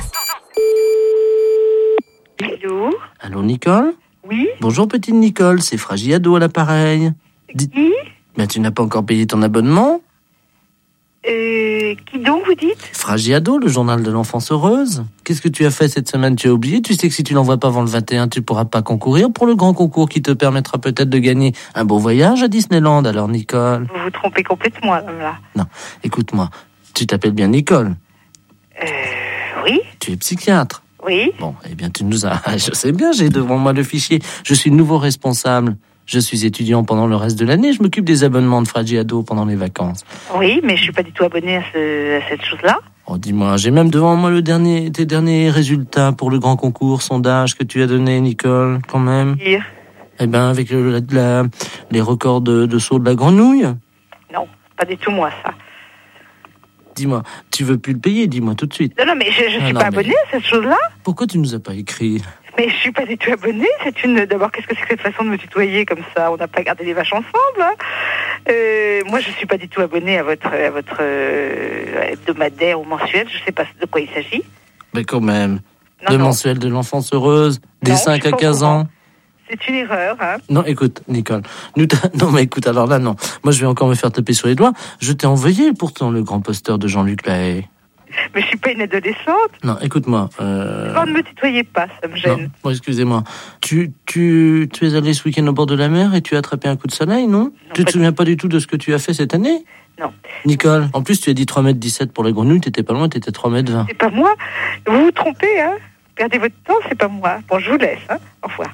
Allô? Allô, Nicole? Oui? Bonjour, petite Nicole, c'est Fragiado à l'appareil. Dis... Qui? Ben, tu n'as pas encore payé ton abonnement? Euh, qui donc, vous dites? Fragiado, le journal de l'enfance heureuse. Qu'est-ce que tu as fait cette semaine? Tu as oublié? Tu sais que si tu l'envoies pas avant le vingt et un, tu pourras pas concourir pour le grand concours qui te permettra peut-être de gagner un beau voyage à Disneyland. Alors, Nicole? Vous vous trompez complètement, là. Non, écoute-moi. Tu t'appelles bien Nicole? Euh, oui. Tu es psychiatre? Oui. Bon, eh bien, tu nous as... Je sais bien, j'ai devant moi le fichier. Je suis le nouveau responsable. Je suis étudiant pendant le reste de l'année. Je m'occupe des abonnements de Fragiado pendant les vacances. Oui, mais je suis pas du tout abonné à, ce, à cette chose-là. Oh, dis-moi, j'ai même devant moi le dernier, tes derniers résultats pour le grand concours sondage que tu as donné, Nicole, quand même. Dire. Eh ben, avec le, la, la, les records de, de saut de la grenouille. Non, pas du tout moi, ça. Dis-moi, tu veux plus le payer, dis-moi tout de suite. Non, non, mais je, je ah, suis non, pas mais... abonné à cette chose-là. Pourquoi tu nous as pas écrit? Mais je suis pas du tout abonné. C'est une. D'abord, qu'est-ce que c'est que cette façon de me tutoyer comme ça? On n'a pas gardé les vaches ensemble. Hein. Euh, moi, je suis pas du tout abonné à votre à votre euh, hebdomadaire ou mensuel. Je sais pas de quoi il s'agit. Mais quand même. Non, le non. mensuel de l'enfance heureuse, des Non, cinq je à suis pas quinze au courant. ans. C'est une erreur, hein. Non, écoute, Nicole. Nous non, mais écoute, alors là, non. Moi, je vais encore me faire taper sur les doigts. Je t'ai envoyé pourtant le grand poster de Jean-Luc Lahaye. Mais je suis pas une adolescente. Non, écoute-moi. Euh... Oh, ne me tutoyez pas, ça me gêne. Non, bon, excusez-moi. Tu, tu, tu es allé ce week-end au bord de la mer et tu as attrapé un coup de soleil, non, non Tu te souviens pas du tout de ce que tu as fait cette année? Non. Nicole, en plus, tu as dit trois mètres dix-sept pour les grenouilles, t'étais pas loin, t'étais trois mètres vingt. C'est pas moi. Vous vous trompez, hein. Perdez votre temps, c'est pas moi. Bon, je vous laisse, hein. Au revoir.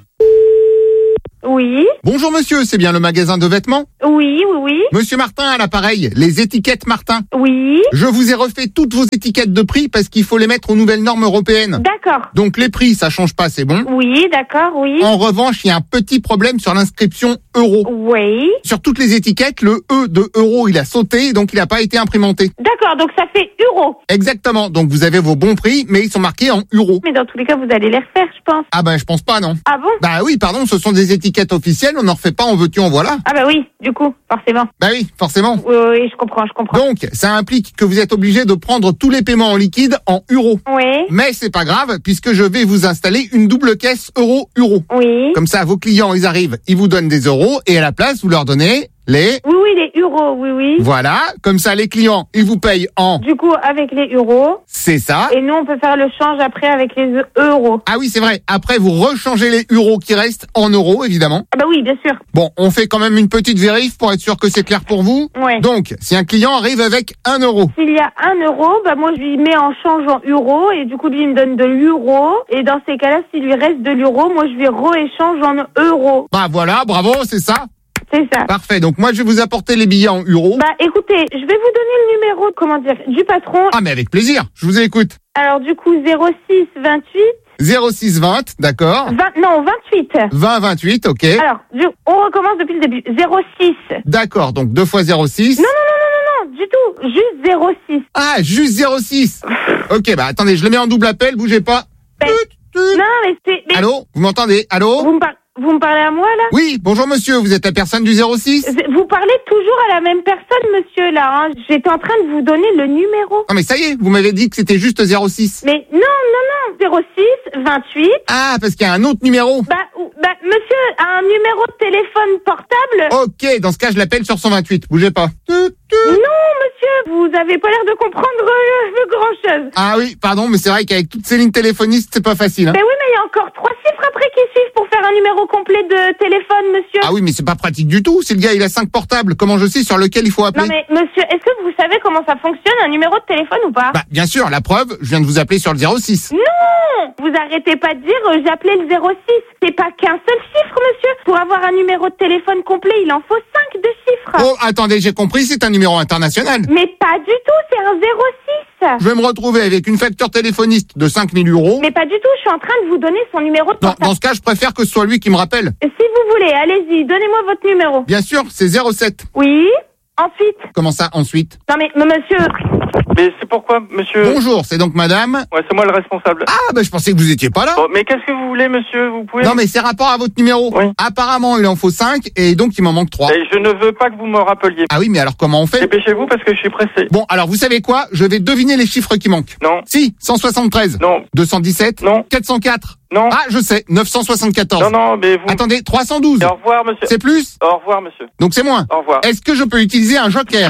Oui. Bonjour monsieur, c'est bien le magasin de vêtements? Oui, oui, oui. Monsieur Martin à l'appareil, les étiquettes Martin. Oui. Je vous ai refait toutes vos étiquettes de prix parce qu'il faut les mettre aux nouvelles normes européennes. D'accord. Donc les prix, ça change pas, c'est bon? Oui, d'accord, oui. En revanche, il y a un petit problème sur l'inscription euro. Oui. Sur toutes les étiquettes, le E de euro, il a sauté, donc il n'a pas été imprimanté. D'accord, donc ça fait euro. Exactement, donc vous avez vos bons prix, mais ils sont marqués en euros. Mais dans tous les cas, vous allez les refaire, je pense. Ah ben, je pense pas, non. Ah bon? Bah oui, pardon, ce sont des étiquettes officielles, on n'en refait pas, en veux-tu, en voilà. Ah bah oui, du coup, forcément. Bah oui, forcément. Oui, oui, je comprends, je comprends. Donc, ça implique que vous êtes obligé de prendre tous les paiements en liquide en euros. Oui. Mais c'est pas grave, puisque je vais vous installer une double caisse euro-euro. Oui. Comme ça, vos clients, ils arrivent, ils vous donnent des euros, et à la place, vous leur donnez les... Oui, oui, les euros, oui, oui. Voilà, comme ça, les clients, ils vous payent en... Du coup, avec les euros. C'est ça. Et nous, on peut faire le change après avec les euros. Ah oui, c'est vrai. Après, vous rechangez les euros qui restent en euros, évidemment. Ah bah oui, bien sûr. Bon, on fait quand même une petite vérif pour être sûr que c'est clair pour vous. Ouais. Donc, si un client arrive avec un euro. S'il y a un euro, bah moi, je lui mets en change en euros, et du coup, lui, il me donne de l'euro. Et dans ces cas-là, s'il lui reste de l'euro, moi, je lui rééchange en euros. Bah voilà, bravo, c'est ça. C'est ça. Parfait, donc moi je vais vous apporter les billets en euros. Bah écoutez, je vais vous donner le numéro, comment dire, du patron. Ah mais avec plaisir, je vous écoute. Alors du coup, zéro six vingt-huit. zéro six vingt, d'accord. vingt, non, vingt-huit. vingt vingt-huit, ok. Alors, du, on recommence depuis le début. zéro six. D'accord, donc deux fois zéro six. Non, non, non, non, non, non, du tout. Juste zéro six. Ah, juste zéro six. Ok, bah attendez, je le mets en double appel, bougez pas. Ben, non, mais c'est... Mais... Allô, vous m'entendez? Allô? Vous me parlez... Vous me parlez à moi, là? Oui, bonjour monsieur, vous êtes la personne du zéro six? Vous parlez toujours à la même personne, monsieur, là. Hein. J'étais en train de vous donner le numéro. Non mais ça y est, vous m'avez dit que c'était juste zéro six. Mais non, non, non, zéro six vingt-huit. Ah, parce qu'il y a un autre numéro. Bah, bah, monsieur, un numéro de téléphone portable. Ok, dans ce cas, je l'appelle sur cent vingt-huit, bougez pas. Non, monsieur, vous avez pas l'air de comprendre euh, grand-chose. Ah oui, pardon, mais c'est vrai qu'avec toutes ces lignes téléphonistes, c'est pas facile. Hein. Mais oui, mais il y a encore trois chiffres après qui suivent pour faire un numéro complet de téléphone, monsieur. Ah oui, mais c'est pas pratique du tout. Si le gars, il a cinq portables, comment je sais sur lequel il faut appeler? Non mais, monsieur, est-ce que vous savez comment ça fonctionne, un numéro de téléphone ou pas? Bah, bien sûr, la preuve, je viens de vous appeler sur le zéro six. Non! Vous arrêtez pas de dire euh, j'ai appelé le zéro six. C'est pas qu'un seul chiffre, monsieur. Pour avoir un numéro de téléphone complet, il en faut cinq de chiffres. Oh, attendez, j'ai compris, c'est un numéro international. Mais pas du tout, c'est un zéro six. Je vais me retrouver avec une facture téléphoniste de cinq mille euros. Mais pas du tout, je suis en train de vous donner son numéro de portable. Dans, dans ce cas, je préfère que ce soit lui qui me rappelle. Si vous voulez, allez-y, donnez-moi votre numéro. Bien sûr, c'est zéro sept. Oui, ensuite. Comment ça, ensuite? Non mais, mais monsieur... Mais c'est pourquoi, monsieur? Bonjour, c'est donc madame? Ouais, c'est moi le responsable. Ah, bah je pensais que vous étiez pas là. Bon, mais qu'est-ce que vous voulez, monsieur? Vous pouvez... Non, mais c'est rapport à votre numéro. Oui. Apparemment, il en faut cinq, et donc il m'en manque trois. Et je ne veux pas que vous me rappeliez. Ah oui, mais alors comment on fait? Dépêchez-vous parce que je suis pressé. Bon, alors vous savez quoi? Je vais deviner les chiffres qui manquent. Non. Si, cent soixante-treize. Non. deux cent dix-sept. Non. quatre cent quatre. Non. Ah, je sais, neuf cent soixante-quatorze. Non, non, mais vous... Attendez, trois cent douze. Et au revoir, monsieur. C'est plus? Au revoir, monsieur. Donc c'est moins. Au revoir. Est-ce que je peux utiliser un joker?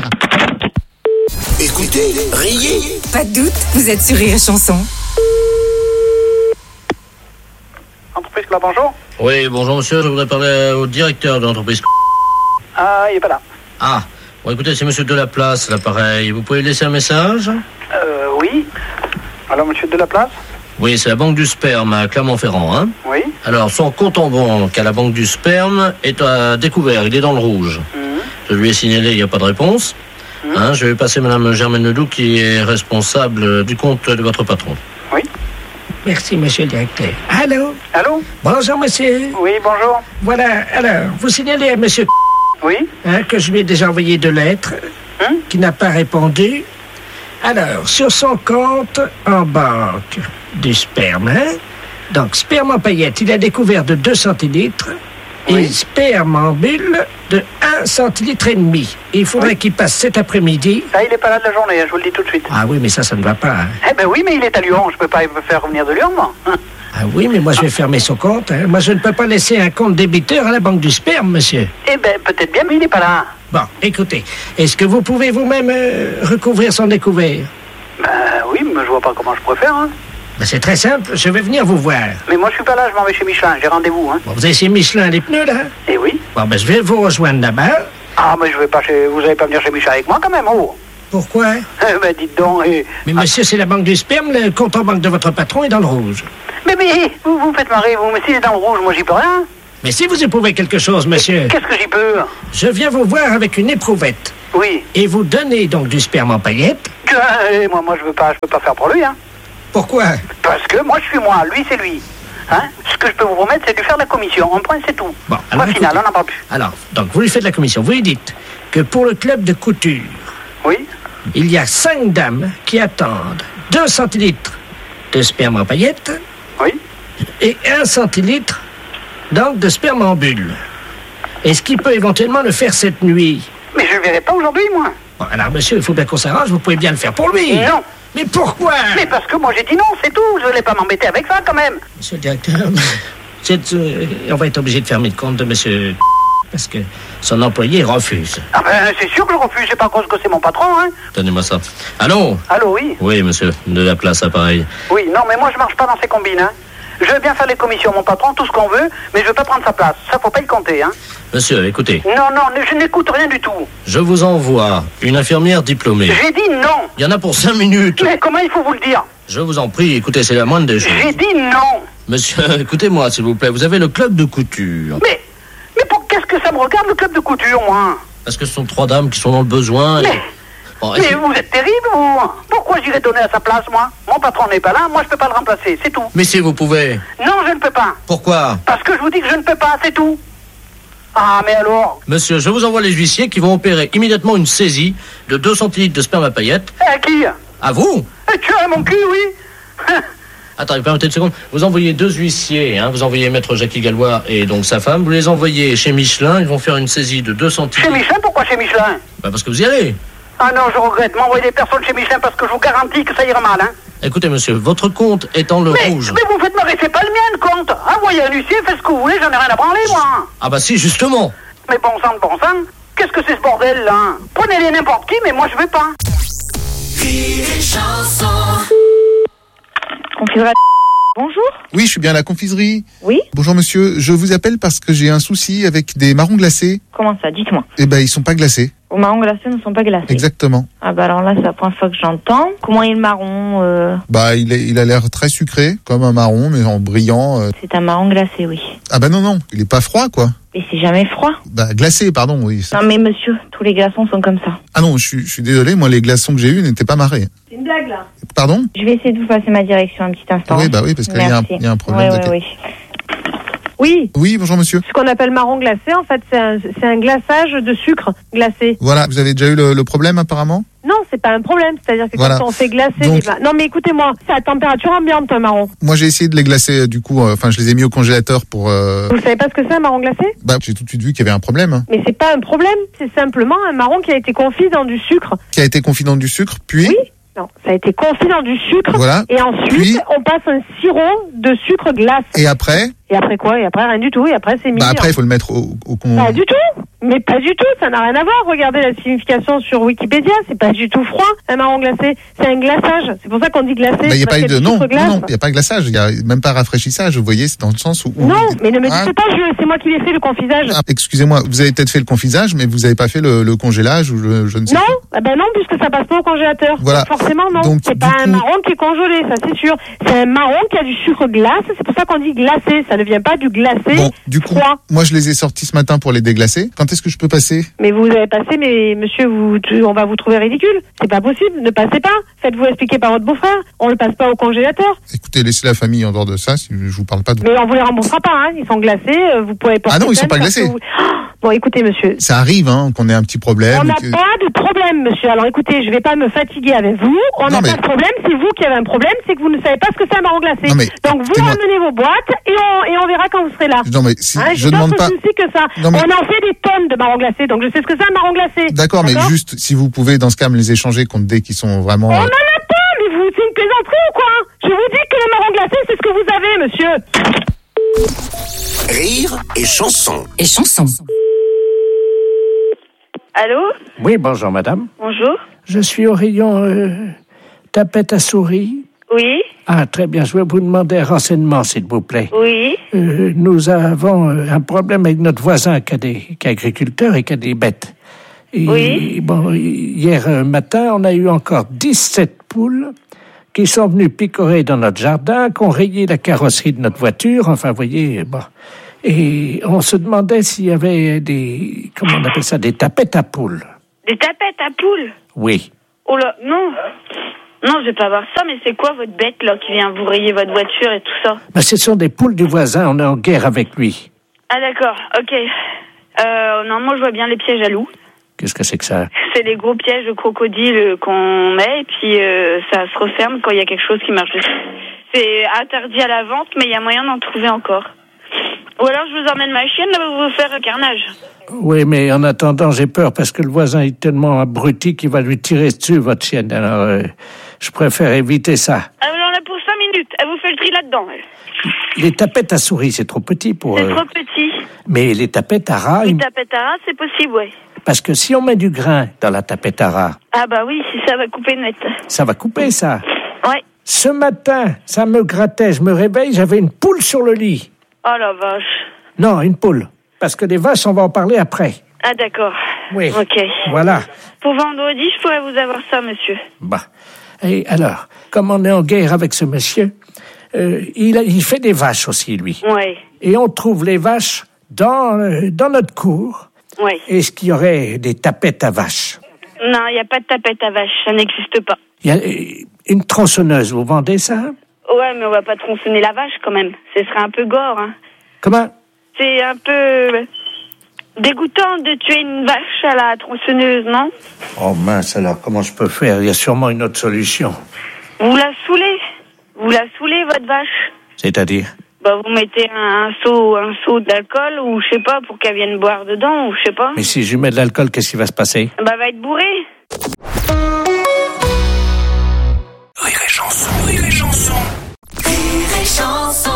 Écoutez, riez. Pas de doute, vous êtes sur Rire et Chanson. Entreprise Club, bonjour. Oui, bonjour monsieur, je voudrais parler au directeur de l'entreprise. Ah, il est pas là. Ah, bon écoutez, c'est monsieur Delaplace, l'appareil. Vous pouvez laisser un message? Euh, oui. Alors, monsieur Delaplace? Oui, c'est la Banque du Sperme à Clermont-Ferrand, hein? Oui. Alors, son compte en banque à la Banque du Sperme est à découvert, il est dans le rouge. Mmh. Je lui ai signalé, il n'y a pas de réponse. Mmh. Hein, je vais passer madame Germaine Ledoux qui est responsable du compte de votre patron. Oui. Merci, monsieur le directeur. Allô? Allô? Bonjour, monsieur. Oui, bonjour. Voilà, alors, vous signalez à monsieur Oui. Hein, que je lui ai déjà envoyé deux lettres, hein? Qui n'a pas répondu. Alors, sur son compte en banque du sperme, hein? Donc, sperme en paillettes, il a découvert de deux centilitres. Oui. Et sperme en bulle de un centilitre et demi. Et il faudrait oui. qu'il passe cet après-midi. Là, il n'est pas là de la journée, je vous le dis tout de suite. Ah oui, mais ça, ça ne va pas. Hein. Eh ben oui, mais il est à Lyon, je peux pas me faire revenir de Lyon, moi. Hein. Ah oui, mais moi, je vais fermer son compte. Hein. Moi, je ne peux pas laisser un compte débiteur à la Banque du Sperme, monsieur. Eh ben, peut-être bien, mais il n'est pas là. Bon, écoutez, est-ce que vous pouvez vous-même euh, recouvrir son découvert? Ben oui, mais je vois pas comment je préfère. Hein. Ben, c'est très simple, je vais venir vous voir. Mais moi, je suis pas là, je m'en vais chez Michelin, j'ai rendez-vous. Hein. Bon, vous avez chez Michelin les pneus, là? Eh oui. Bon, ben, je vais vous rejoindre là-bas. Ah, mais je vais pas chez... Vous allez pas venir chez Michelin avec moi, quand même, oh. Pourquoi? Eh ben, dites donc... Eh... Mais monsieur, c'est la banque du sperme, le compte en banque de votre patron est dans le rouge. Mais, mais, vous vous faites marrer, vous. Mais s'il est dans le rouge, moi, j'y peux rien. Mais si vous éprouvez quelque chose, monsieur... Qu'est-ce que j'y peux? Je viens vous voir avec une éprouvette. Oui. Et vous donnez donc du sperme en paillettes. Eh, moi, moi, je veux pas, je peux pas faire pour lui, hein. Pourquoi? Parce que moi, je suis moi, lui, c'est lui. Hein? Ce que je peux vous promettre, c'est de lui faire de la commission. On prend, c'est tout. Bon, alors... Au final, on n'en parle plus. Alors, donc, vous lui faites la commission. Vous lui dites que pour le club de couture... Oui. Il y a cinq dames qui attendent deux centilitres de sperme en paillettes. Oui. Et un centilitre, donc, de sperme en bulle. Est-ce qu'il peut éventuellement le faire cette nuit? Mais je ne le verrai pas aujourd'hui, moi. Bon, alors, monsieur, il faut bien qu'on s'arrange. Vous pouvez bien le faire pour lui. Non. Mais pourquoi? Mais parce que moi, j'ai dit non, c'est tout. Je ne voulais pas m'embêter avec ça, quand même. Monsieur le directeur, c'est, euh, on va être obligé de fermer le compte de monsieur... Parce que son employé refuse. Ah ben, c'est sûr que je refuse. C'est pas cause que c'est mon patron, hein. Donnez-moi ça. Allô? Allô, oui. Oui, monsieur. De la place, appareil. Oui, non, mais moi, je marche pas dans ces combines, hein. Je veux bien faire les commissions, mon patron, tout ce qu'on veut, mais je veux pas prendre sa place. Ça, faut pas y compter, hein. Monsieur, écoutez. Non, non, je n'écoute rien du tout. Je vous envoie une infirmière diplômée. J'ai dit non. Il y en a pour cinq minutes. Mais comment il faut vous le dire? Je vous en prie, écoutez, c'est la moindre des choses. J'ai dit non. Monsieur, écoutez-moi, s'il vous plaît. Vous avez le club de couture. Mais, mais pour qu'est-ce que ça me regarde, le club de couture, moi? Parce que ce sont trois dames qui sont dans le besoin. Mais, et... bon, mais vous êtes terrible, vous. Pourquoi j'irais donner à sa place, moi? Mon patron n'est pas là, moi je peux pas le remplacer, c'est tout. Mais si vous pouvez. Non, je ne peux pas. Pourquoi? Parce que je vous dis que je ne peux pas, c'est tout. Ah, mais alors? Monsieur, je vous envoie les huissiers qui vont opérer immédiatement une saisie de deux centilitres de sperme à paillettes. À qui? À vous? Eh, tu as mon cul, oui. Attendez, permettez une seconde. Vous envoyez deux huissiers, hein. Vous envoyez maître Jackie Gallois et donc sa femme. Vous les envoyez chez Michelin. Ils vont faire une saisie de deux centilitres. Chez Michelin? Pourquoi chez Michelin? Bah parce que vous y allez. Ah non, je regrette. M'envoyer des personnes chez Michelin parce que je vous garantis que ça ira mal, hein. Écoutez, monsieur, votre compte est dans le mais, rouge. Mais vous faites marrer, c'est pas le mien, le compte. Envoyez un huissier, faites ce que vous voulez, j'en ai rien à branler, moi. Ah bah si, justement. Mais bon sang de bon sang, qu'est-ce que c'est ce bordel, là? Prenez-les n'importe qui, mais moi je vais pas. Confiserie. Bonjour. Oui, je suis bien à la confiserie. Oui. Bonjour monsieur, je vous appelle parce que j'ai un souci avec des marrons glacés. Comment ça? Dites-moi. Eh ben, ils sont pas glacés. Vos marrons glacés ne sont pas glacés. Exactement. Ah bah alors là, c'est la première fois que j'entends. Comment est le marron euh... Bah, il, est, il a l'air très sucré, comme un marron, mais en brillant. Euh... C'est un marron glacé, oui. Ah bah non, non, il est pas froid, quoi. Et c'est jamais froid. Bah, glacé, pardon, oui. Non mais monsieur, tous les glaçons sont comme ça. Ah non, je suis, je suis désolé, moi les glaçons que j'ai eus n'étaient pas marrés. C'est une blague là. Pardon? Je vais essayer de vous passer ma direction un petit instant. Oui, bah oui, parce qu'il y, y a un problème. Oui, oui, oui. Oui. Oui, bonjour monsieur. Ce qu'on appelle marron glacé, en fait, c'est un, c'est un glaçage de sucre glacé. Voilà, vous avez déjà eu le, le problème apparemment? Non, c'est pas un problème. C'est-à-dire que voilà. quand on fait glacer... Donc... Les... Non, mais écoutez-moi, c'est à température ambiante, un marron. Moi, j'ai essayé de les glacer, du coup, enfin, euh, je les ai mis au congélateur pour... Euh... Vous savez pas ce que c'est, un marron glacé? Bah, j'ai tout de suite vu qu'il y avait un problème. Mais c'est pas un problème, c'est simplement un marron qui a été confit dans du sucre. Qui a été confit dans du sucre, puis... Oui. Non, ça a été confit dans du sucre. Voilà. Et ensuite, puis... on passe un sirop de sucre glace. Et après? Et après quoi? Et après, rien du tout. Et après, c'est mis... Bah, après, il faut le mettre au... au con... Pas du tout. Mais pas du tout, ça n'a rien à voir. Regardez la signification sur Wikipédia, c'est pas du tout froid, un marron glacé. C'est un glaçage. C'est pour ça qu'on dit glacé. Bah, il n'y a pas eu de... Non, non, non, il n'y a pas de glaçage. Il n'y a même pas rafraîchissage. Vous voyez, c'est dans le sens où... Non, mais ne me dites pas, je... c'est moi qui l'ai fait, le confisage. Ah, excusez-moi, vous avez peut-être fait le confisage, mais vous n'avez pas fait le, le congélage ou le, je ne sais Non, ah ben non, puisque ça passe pas au congélateur. Voilà. Donc forcément, non. Donc, c'est pas coup... un marron qui est congelé, ça c'est sûr. C'est un marron qui a du sucre glace, c'est pour ça qu'on dit glacé. Ça ne vient pas du glacé. Bon, du coup, froid. Moi je les ai sortis ce matin pour les déglacer. Quand est-ce que je peux passer? Mais vous avez passé, mais monsieur, vous, on va vous trouver ridicule. C'est pas possible, ne passez pas. Faites-vous expliquer par votre beau-frère. On le passe pas au congélateur. Écoutez, laissez la famille en dehors de ça, si je vous parle pas de... Mais on vous les remboursera pas, hein. Ils sont glacés, vous pouvez pas... Ah non, ils sont pas glacés. Vous... Bon, écoutez, monsieur. Ça arrive, hein, qu'on ait un petit problème. On n'a que... pas de problème, monsieur. Alors écoutez, je vais pas me fatiguer avec vous. On n'a mais... pas de problème. C'est vous qui avez un problème, c'est que vous ne savez pas ce que c'est un marron glacé. Non, mais... Donc vous ramenez vos boîtes et on, et on verra quand vous serez là. Non, mais si, hein, je demande pas... souci que ça. Non, mais... On en fait des tonnes de marron glacé, donc je sais ce que c'est un marron glacé. D'accord, mais juste, si vous pouvez, dans ce cas, me les échanger contre des qui sont vraiment... On n'en a pas, mais vous, c'est une plaisanterie ou quoi? Je vous dis que le marron glacé, c'est ce que vous avez, monsieur. Rire et chanson. Et chanson. Allô? Oui, bonjour madame. Bonjour. Je suis au rayon euh, tapette à souris? Oui. Ah, très bien. Je vais vous demander un renseignement, s'il vous plaît. Oui. Euh, nous avons euh, un problème avec notre voisin qui, a des, qui est agriculteur et qui a des bêtes. Et, Oui. Bon, hier euh, matin, on a eu encore dix-sept poules qui sont venues picorer dans notre jardin, qui ont rayé la carrosserie de notre voiture. Enfin, vous voyez, bon. Et on se demandait s'il y avait des... Comment on appelle ça? Des tapettes à poules. Des tapettes à poules? Oui. Oh là, non. Non, je vais pas voir ça, mais c'est quoi votre bête, là, qui vient vous rayer votre voiture et tout ça? Ben, ce sont des poules du voisin. On est en guerre avec lui. Ah, d'accord, ok. Euh, non, moi, je vois bien les pièges à loups. Qu'est-ce que c'est que ça? C'est des gros pièges de crocodile qu'on met, et puis euh, ça se referme quand il y a quelque chose qui marche dessus. C'est interdit à la vente, mais il y a moyen d'en trouver encore. Ou alors, je vous emmène ma chienne, là, vous vous faire un carnage. Oui, mais en attendant, j'ai peur parce que le voisin est tellement abruti qu'il va lui tirer dessus, votre chienne. Alors, euh, je préfère éviter ça. Ah, on en a pour cinq minutes. Elle vous fait le tri là-dedans, elle. Les tapettes à souris, c'est trop petit pour... C'est euh, trop petit. Mais les tapettes à rat... Les ils- tapettes à rat, c'est possible, ouais. Parce que si on met du grain dans la tapette à rat, Ah bah oui, si ça va couper net. ça va couper, ça. Ouais. Ce matin, ça me grattait. Je me réveille, j'avais une poule sur le lit. Oh la vache. Non, une poule. Parce que les vaches, on va en parler après. Ah d'accord. Oui. Ok. Voilà. Pour vendredi, je pourrais vous avoir ça, monsieur. Bah. Et alors, comme on est en guerre avec ce monsieur, euh, il, a- il fait des vaches aussi, lui. Ouais. Et on trouve les vaches dans, euh, dans notre cour. Ouais. Est-ce qu'il y aurait des tapettes à vaches? Non, il n'y a pas de tapette à vache, ça n'existe pas. Il y a euh, une tronçonneuse, vous vendez ça? Ouais, mais on va pas tronçonner la vache quand même. Ce serait un peu gore, hein. Comment? C'est un peu dégoûtant de tuer une vache à la tronçonneuse, non? Oh mince, alors comment je peux faire? Il y a sûrement une autre solution. Vous la saoulez. Vous la saoulez, votre vache. C'est-à-dire? Bah, vous mettez un, un seau, un seau d'alcool, ou je sais pas, pour qu'elle vienne boire dedans, ou je sais pas. Mais si je lui mets de l'alcool, qu'est-ce qui va se passer? Bah, elle va être bourrée. Rire et chanson, rire et chanson. Rire et chanson.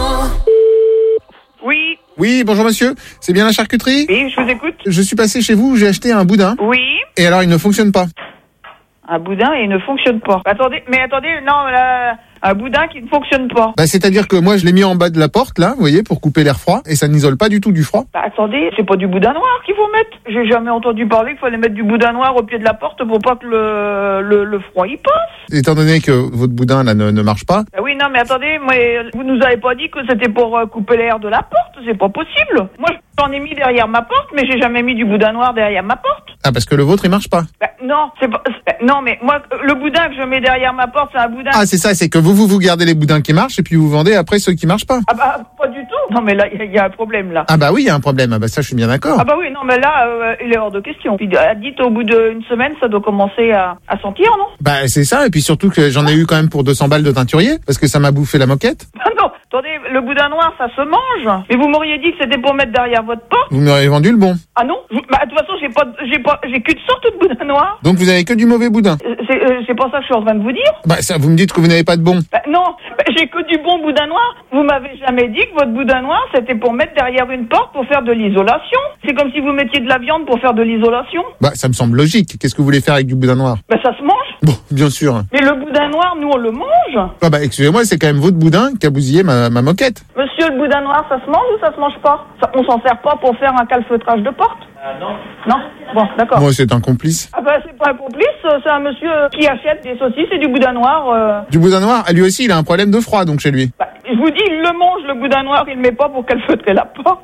Oui. Oui, bonjour monsieur. C'est bien la charcuterie? Oui, je vous écoute. Je suis passé chez vous, j'ai acheté un boudin. Oui. Et alors, il ne fonctionne pas. Un boudin et il ne fonctionne pas. Attendez, mais attendez, non, là, un boudin qui ne fonctionne pas. Bah, c'est-à-dire que moi, je l'ai mis en bas de la porte, là, vous voyez, pour couper l'air froid, et ça n'isole pas du tout du froid. Bah, attendez, c'est pas du boudin noir qu'il faut mettre. J'ai jamais entendu parler qu'il fallait mettre du boudin noir au pied de la porte pour pas que le, le, le froid y passe. Étant donné que votre boudin, là, ne, ne marche pas, Ah oui, non, mais attendez, moi, vous nous avez pas dit que c'était pour euh, couper l'air de la porte, c'est pas possible. Moi, j'en ai mis derrière ma porte, mais j'ai jamais mis du boudin noir derrière ma porte. ah, parce que le vôtre, il marche pas. Bah, non, c'est pas, c'est- non, mais moi, le boudin que je mets derrière ma porte, c'est un boudin. Ah, c'est ça, c'est que vous, vous, vous gardez les boudins qui marchent, et puis vous vendez après ceux qui marchent pas. Ah bah, pas du tout. Non, mais là, il y, a- il y a un problème, là. Ah bah oui, il y a un problème. Ah bah ça, je suis bien d'accord. Ah bah oui, non, mais là, euh, il est hors de question. Puis, euh, dites, au bout d'une semaine, ça doit commencer à, à sentir, non? Bah c'est ça, et puis surtout que j'en ai eu quand même pour deux cents balles de teinturier, parce que ça m'a bouffé la moquette. Ah non, attendez, le boudin noir, ça se mange. Mais vous m'auriez dit que c'était pour mettre derrière votre porte. Vous m'aurez vendu le bon. Ah non? Vous- Bah, de toute façon, j'ai pas, j'ai pas, j'ai qu'une sorte de boudin noir. Donc vous avez que du mauvais boudin. Euh, C'est, euh, c'est pas ça que je suis en train de vous dire. Bah ça, vous me dites que vous n'avez pas de bon. Bah, non, bah, j'ai que du bon boudin noir. Vous m'avez jamais dit que votre boudin noir, c'était pour mettre derrière une porte pour faire de l'isolation. C'est comme si vous mettiez de la viande pour faire de l'isolation. Bah ça me semble logique. Qu'est-ce que vous voulez faire avec du boudin noir? Bah, ça se mange. Bon, bien sûr. Mais le boudin noir, nous, on le mange. Ah bah excusez-moi, c'est quand même votre boudin qui a bousillé ma, ma moquette. Monsieur, le boudin noir, ça se mange ou ça se mange pas? Ça, on s'en sert pas pour faire un calfeutrage de porte? non. Non? Bon, d'accord. Moi, c'est un complice. Ah bah, c'est pas un complice, euh, c'est un monsieur euh, qui achète des saucisses et du boudin noir. euh. Du boudin noir, lui aussi, il a un problème de froid, donc chez lui. Bah, je vous dis, il le mange, le boudin noir, il le met pas pour calfeutrer la porte.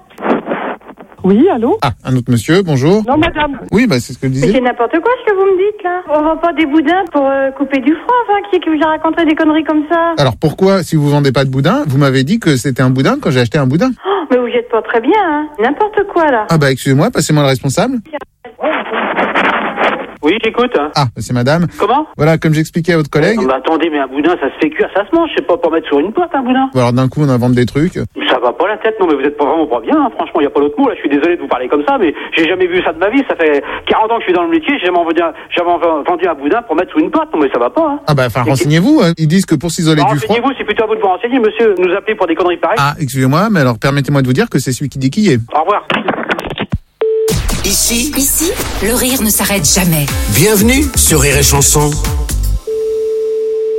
Oui, allô? Ah, un autre monsieur, bonjour. Non, madame. Oui, bah c'est ce que je Mais disais. c'est n'importe quoi ce que vous me dites là. On vend pas des boudins pour euh, couper du froid, enfin, qui est qui vous a raconté des conneries comme ça? Alors pourquoi, si vous vendez pas de boudin, vous m'avez dit que c'était un boudin quand j'ai acheté un boudin? Oh, mais vous êtes pas très bien, hein. N'importe quoi là. Ah bah excusez-moi, passez-moi le responsable. Oui, j'écoute. Ah, c'est madame. Comment? Voilà, comme j'expliquais à votre collègue. Non, mais attendez, mais un boudin, ça se fait cuire, ça se mange. C'est pas pour mettre sur une porte, un boudin. Bon, alors d'un coup, on invente des trucs. Ça va pas la tête, non, mais vous êtes pas vraiment pas bien, hein. Franchement, y a pas l'autre mot, là. Je suis désolé de vous parler comme ça, mais j'ai jamais vu ça de ma vie. Ça fait quarante ans que je suis dans le métier, j'ai jamais vendu un, jamais vendu un boudin pour mettre sous une porte. Non, mais ça va pas, hein. Ah bah enfin, renseignez-vous. hein. Ils disent que pour s'isoler Non, du froid... renseignez-vous, c'est plutôt à vous de vous renseigner, monsieur. Nous appeler pour des conneries pareilles. Ah, excusez-moi, mais alors permettez-moi de vous dire que c'est celui qui dit qui est. Au revoir. Ici, Ici, le rire ne s'arrête jamais. bienvenue sur Rire et Chanson.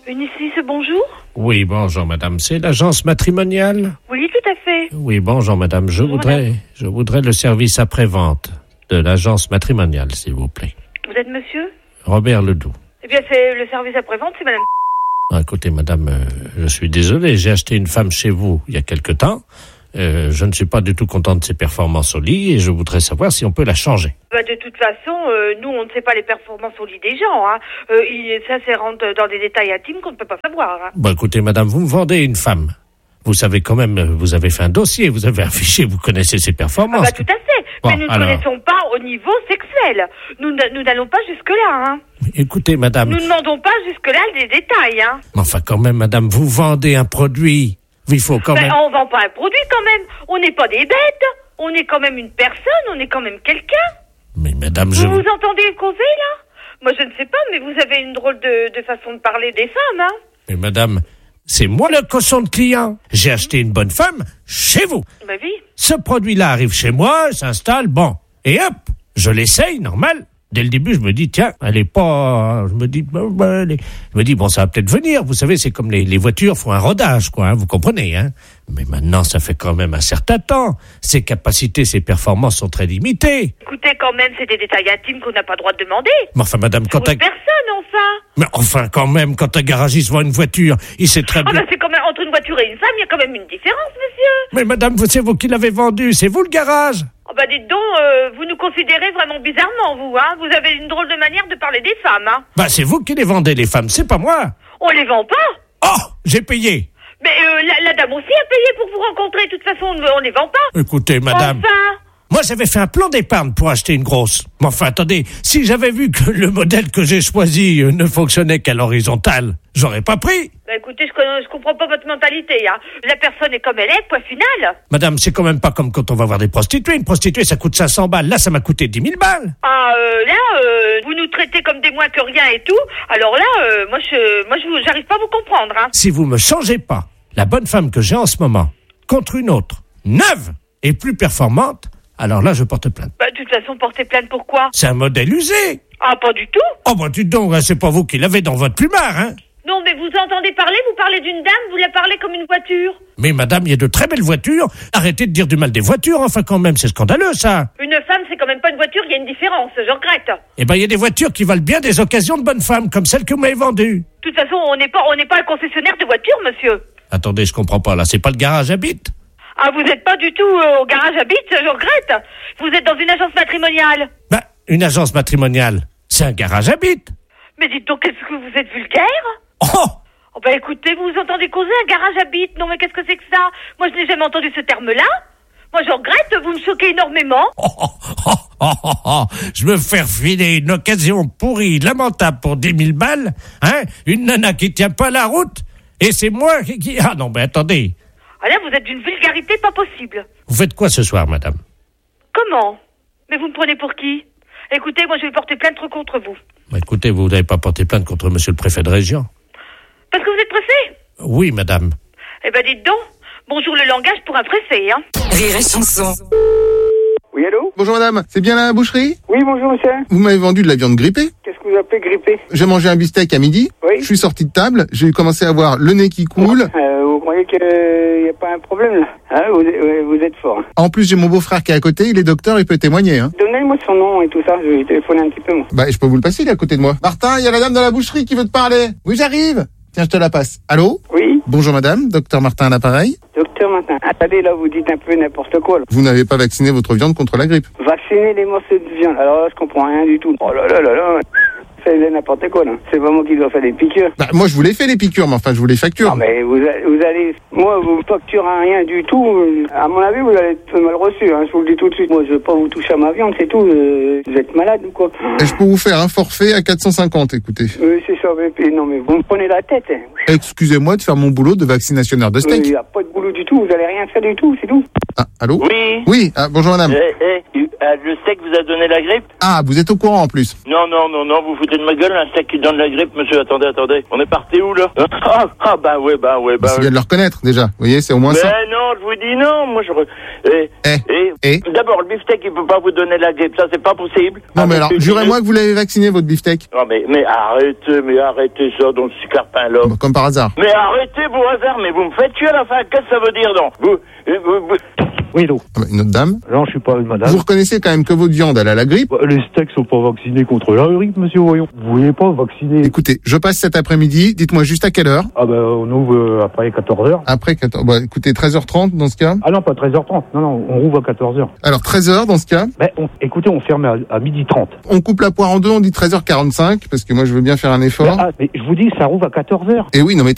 Unicis, bonjour. Oui, bonjour madame, c'est l'agence matrimoniale? Oui, tout à fait. Oui, bonjour madame, je Bonjour, voudrais madame. je voudrais le service après-vente de l'agence matrimoniale, s'il vous plaît. Vous êtes monsieur? Robert Ledoux. Eh bien, c'est le service après-vente, c'est madame. Ah, écoutez madame, euh, je suis désolé, j'ai acheté une femme chez vous il y a quelque temps. Euh, je ne suis pas du tout content de ses performances au lit et je voudrais savoir si on peut la changer. Bah, de toute façon, euh, nous, on ne sait pas les performances au lit des gens. Hein. Euh, il, ça, c'est rentre dans des détails intimes qu'on ne peut pas savoir. Hein. Bon, écoutez madame, vous me vendez une femme. Vous savez quand même, euh, vous avez fait un dossier, vous avez un fichier, vous connaissez ses Ah performances. bah, tout à fait. Bon, Mais nous ne alors. connaissons pas au niveau sexuel. Nous n- nous n'allons pas jusque-là. Hein. Écoutez madame, Nous ne demandons pas jusque-là des détails. Hein. enfin quand même madame, vous vendez un produit. Il faut quand Ben, même... on vend pas un produit quand même. On n'est pas des bêtes. On est quand même une personne. On est quand même quelqu'un. Mais madame, je... Vous vous entendez causer là? Moi je ne sais pas, mais vous avez une drôle de, de façon de parler des femmes, hein? Mais madame, c'est moi le cochon de client. J'ai acheté une bonne femme chez vous. Bah oui. Ce produit-là arrive chez moi, s'installe, bon. Et hop, je l'essaye, normal. Dès le début, je me dis, tiens, elle est pas... Je me dis, ben, ben, elle est- je me dis bon, ça va peut-être venir. Vous savez, c'est comme les, les voitures font un rodage, quoi, hein, vous comprenez, hein. Mais maintenant, ça fait quand même un certain temps. Ses capacités, ses performances sont très limitées. Écoutez, quand même, c'est des détails intimes qu'on n'a pas le droit de demander. Mais enfin, madame, quand Pour un... une personne, enfin. Mais enfin, quand même, quand un garagiste vend une voiture, il sait très Ah bien... bah c'est quand même, entre une voiture et une femme, il y a quand même une différence, monsieur. Mais madame, vous- c'est vous qui l'avez vendu, c'est vous le garage. Oh bah dites donc, euh, vous nous considérez vraiment bizarrement, vous, hein. Vous avez une drôle de manière de parler des femmes, hein. Bah, c'est vous qui les vendez, les femmes, c'est pas moi. On les vend pas. Oh, j'ai payé. Mais euh, la, la dame aussi a payé pour vous rencontrer. De toute façon, on ne on les vend pas. Écoutez, madame... Enfin. Moi, j'avais fait un plan d'épargne pour acheter une grosse. Mais enfin, attendez, si j'avais vu que le modèle que j'ai choisi euh, ne fonctionnait qu'à l'horizontale, j'aurais pas pris. Bah écoutez, je, con- je comprends pas votre mentalité, hein. La personne est comme elle est, point final. Madame, c'est quand même pas comme quand on va voir des prostituées. Une prostituée, ça coûte cinq cents balles. Là, ça m'a coûté dix mille balles. Ah, euh, là, euh, vous nous traitez comme des moins que rien et tout. Alors là, euh, moi, je, moi, je, vous- j'arrive pas à vous comprendre, hein. Si vous me changez pas la bonne femme que j'ai en ce moment contre une autre, neuve et plus performante, alors là, je porte plainte. Bah, de toute façon, porter plainte pourquoi? C'est un modèle usé. Ah, pas du tout. Oh, bah, dites donc, hein, c'est pas vous qui l'avez dans votre plumard, hein. Non, mais vous entendez parler, vous parlez d'une dame, vous la parlez comme une voiture. Mais madame, il y a de très belles voitures. Arrêtez de dire du mal des voitures, enfin quand même, c'est scandaleux ça. Une femme, c'est quand même pas une voiture, il y a une différence, je regrette. Eh ben, il y a des voitures qui valent bien des occasions de bonnes femmes, comme celle que vous m'avez vendue. De toute façon, on n'est pas, on n'est pas un concessionnaire de voitures, monsieur. Attendez, je comprends pas, là, c'est pas le garage à bite. Ah, vous n'êtes pas du tout euh, au garage à bite, je regrette. Vous êtes dans une agence matrimoniale. Ben, une agence matrimoniale, c'est un garage à bite. Mais dites donc, est-ce que vous êtes vulgaire? Oh! Oh, bah écoutez, vous vous entendez causer un garage à bite? Non, mais qu'est-ce que c'est que ça? Moi, je n'ai jamais entendu ce terme-là. Moi, je regrette, vous me choquez énormément. Oh, oh, oh, oh, je me faire filer une occasion pourrie, lamentable pour dix mille balles, hein? Une nana qui tient pas la route, et c'est moi qui... qui- Ah non, mais attendez. Ah là, vous êtes d'une vulgarité pas possible. Vous faites quoi ce soir, madame? Comment? Mais vous me prenez pour qui? Écoutez, moi, je vais porter plainte contre vous. Bah, écoutez, vous n'avez pas porté plainte contre monsieur le préfet de région? Parce que vous êtes pressé? Oui, madame. Eh ben, dites donc. Bonjour le langage pour un pressé, hein. Rire et chanson. Oui, allô? Bonjour madame, c'est bien la boucherie? Oui, bonjour monsieur. Vous m'avez vendu de la viande grippée? Qu'est-ce que vous appelez gripper? J'ai mangé un beefsteak à midi. Oui. Je suis sorti de table, j'ai commencé à avoir le nez qui coule. Euh, vous croyez qu'il n'y a pas un problème là? Hein, vous, ouais, vous êtes fort. En plus, j'ai mon beau-frère qui est à côté, il est docteur, il peut témoigner. Hein. Donnez-moi son nom et tout ça, je vais téléphoner un petit peu moi. Bah, je peux vous le passer, il est à côté de moi. Martin, il y a la dame de la boucherie qui veut te parler. Oui, j'arrive. Tiens, je te la passe. Allô? Oui. Bonjour madame, docteur Martin à l'appareil. Docteur Martin, attendez là, vous dites un peu n'importe quoi là. Vous n'avez pas vacciné votre viande contre la grippe. Vacciner les morceaux de viande, alors là, je comprends rien du tout. Oh là là là là. C'est n'importe quoi là. C'est pas moi qui dois faire des piqûres. Bah, moi, je vous les fais les piqûres, mais enfin, je vous les facture. Non mais vous, a- vous allez, moi vous facturez rien du tout. À mon avis vous allez être mal reçu. Hein, je vous le dis tout de suite. Moi je veux pas vous toucher à ma viande, c'est tout. Euh, vous êtes malade ou quoi? Et je peux vous faire un forfait à quatre cent cinquante, écoutez. Oui c'est ça. Mais, non mais vous me prenez la tête. Hein. Excusez-moi de faire mon boulot de vaccinationnaire de steak. Il n'y a pas de boulot du tout, vous allez rien faire du tout, c'est tout. Ah, allô? Oui. Oui, ah, bonjour madame. Eh, eh, euh, le steak vous a donné la grippe? Ah, vous êtes au courant en plus. Non, non, non, non, vous foutez de ma gueule, un steak qui donne la grippe, monsieur, attendez, attendez. On est parti où, là? Ah, ah, bah ouais, bah ouais, bah C'est ouais. bien de le reconnaître déjà, vous voyez, c'est au moins Mais ça. non, je vous dis non, moi je... Re... Eh, eh, eh. D'abord, le beefsteak, il peut pas vous donner la grippe, ça c'est pas possible. Non mais Ah, alors, monsieur, jurez-moi que vous l'avez vacciné votre beefsteak. Non mais, mais arrêtez, mais arrêtez ça dans ce carpin-là. Bah, comme par hasard. Mais arrêtez vos hasards, mais vous me faites tuer à la fin, qu'est-ce que ça veut dire donc? Vous... vous, vous... Oui, donc. Ah bah, une autre dame. Non, je suis pas une madame. Vous reconnaissez quand même que votre viande, elle a la grippe. Bah, les steaks sont pas vaccinés contre la grippe, monsieur, voyons. Vous voyez pas vacciner. Écoutez, je passe cet après-midi, dites-moi juste à quelle heure. Ah ben, on ouvre euh, après quatorze heures. Après quatorze, bah écoutez, treize heures trente dans ce cas. Ah non, pas treize heures trente, non, non, on ouvre à quatorze heures. Alors treize heures dans ce cas. Ben, on, écoutez, on ferme à, à midi trente. On coupe la poire en deux, on dit treize heures quarante-cinq, parce que moi je veux bien faire un effort. Ben, ah, mais je vous dis, ça rouvre à quatorze heures. Et oui, non mais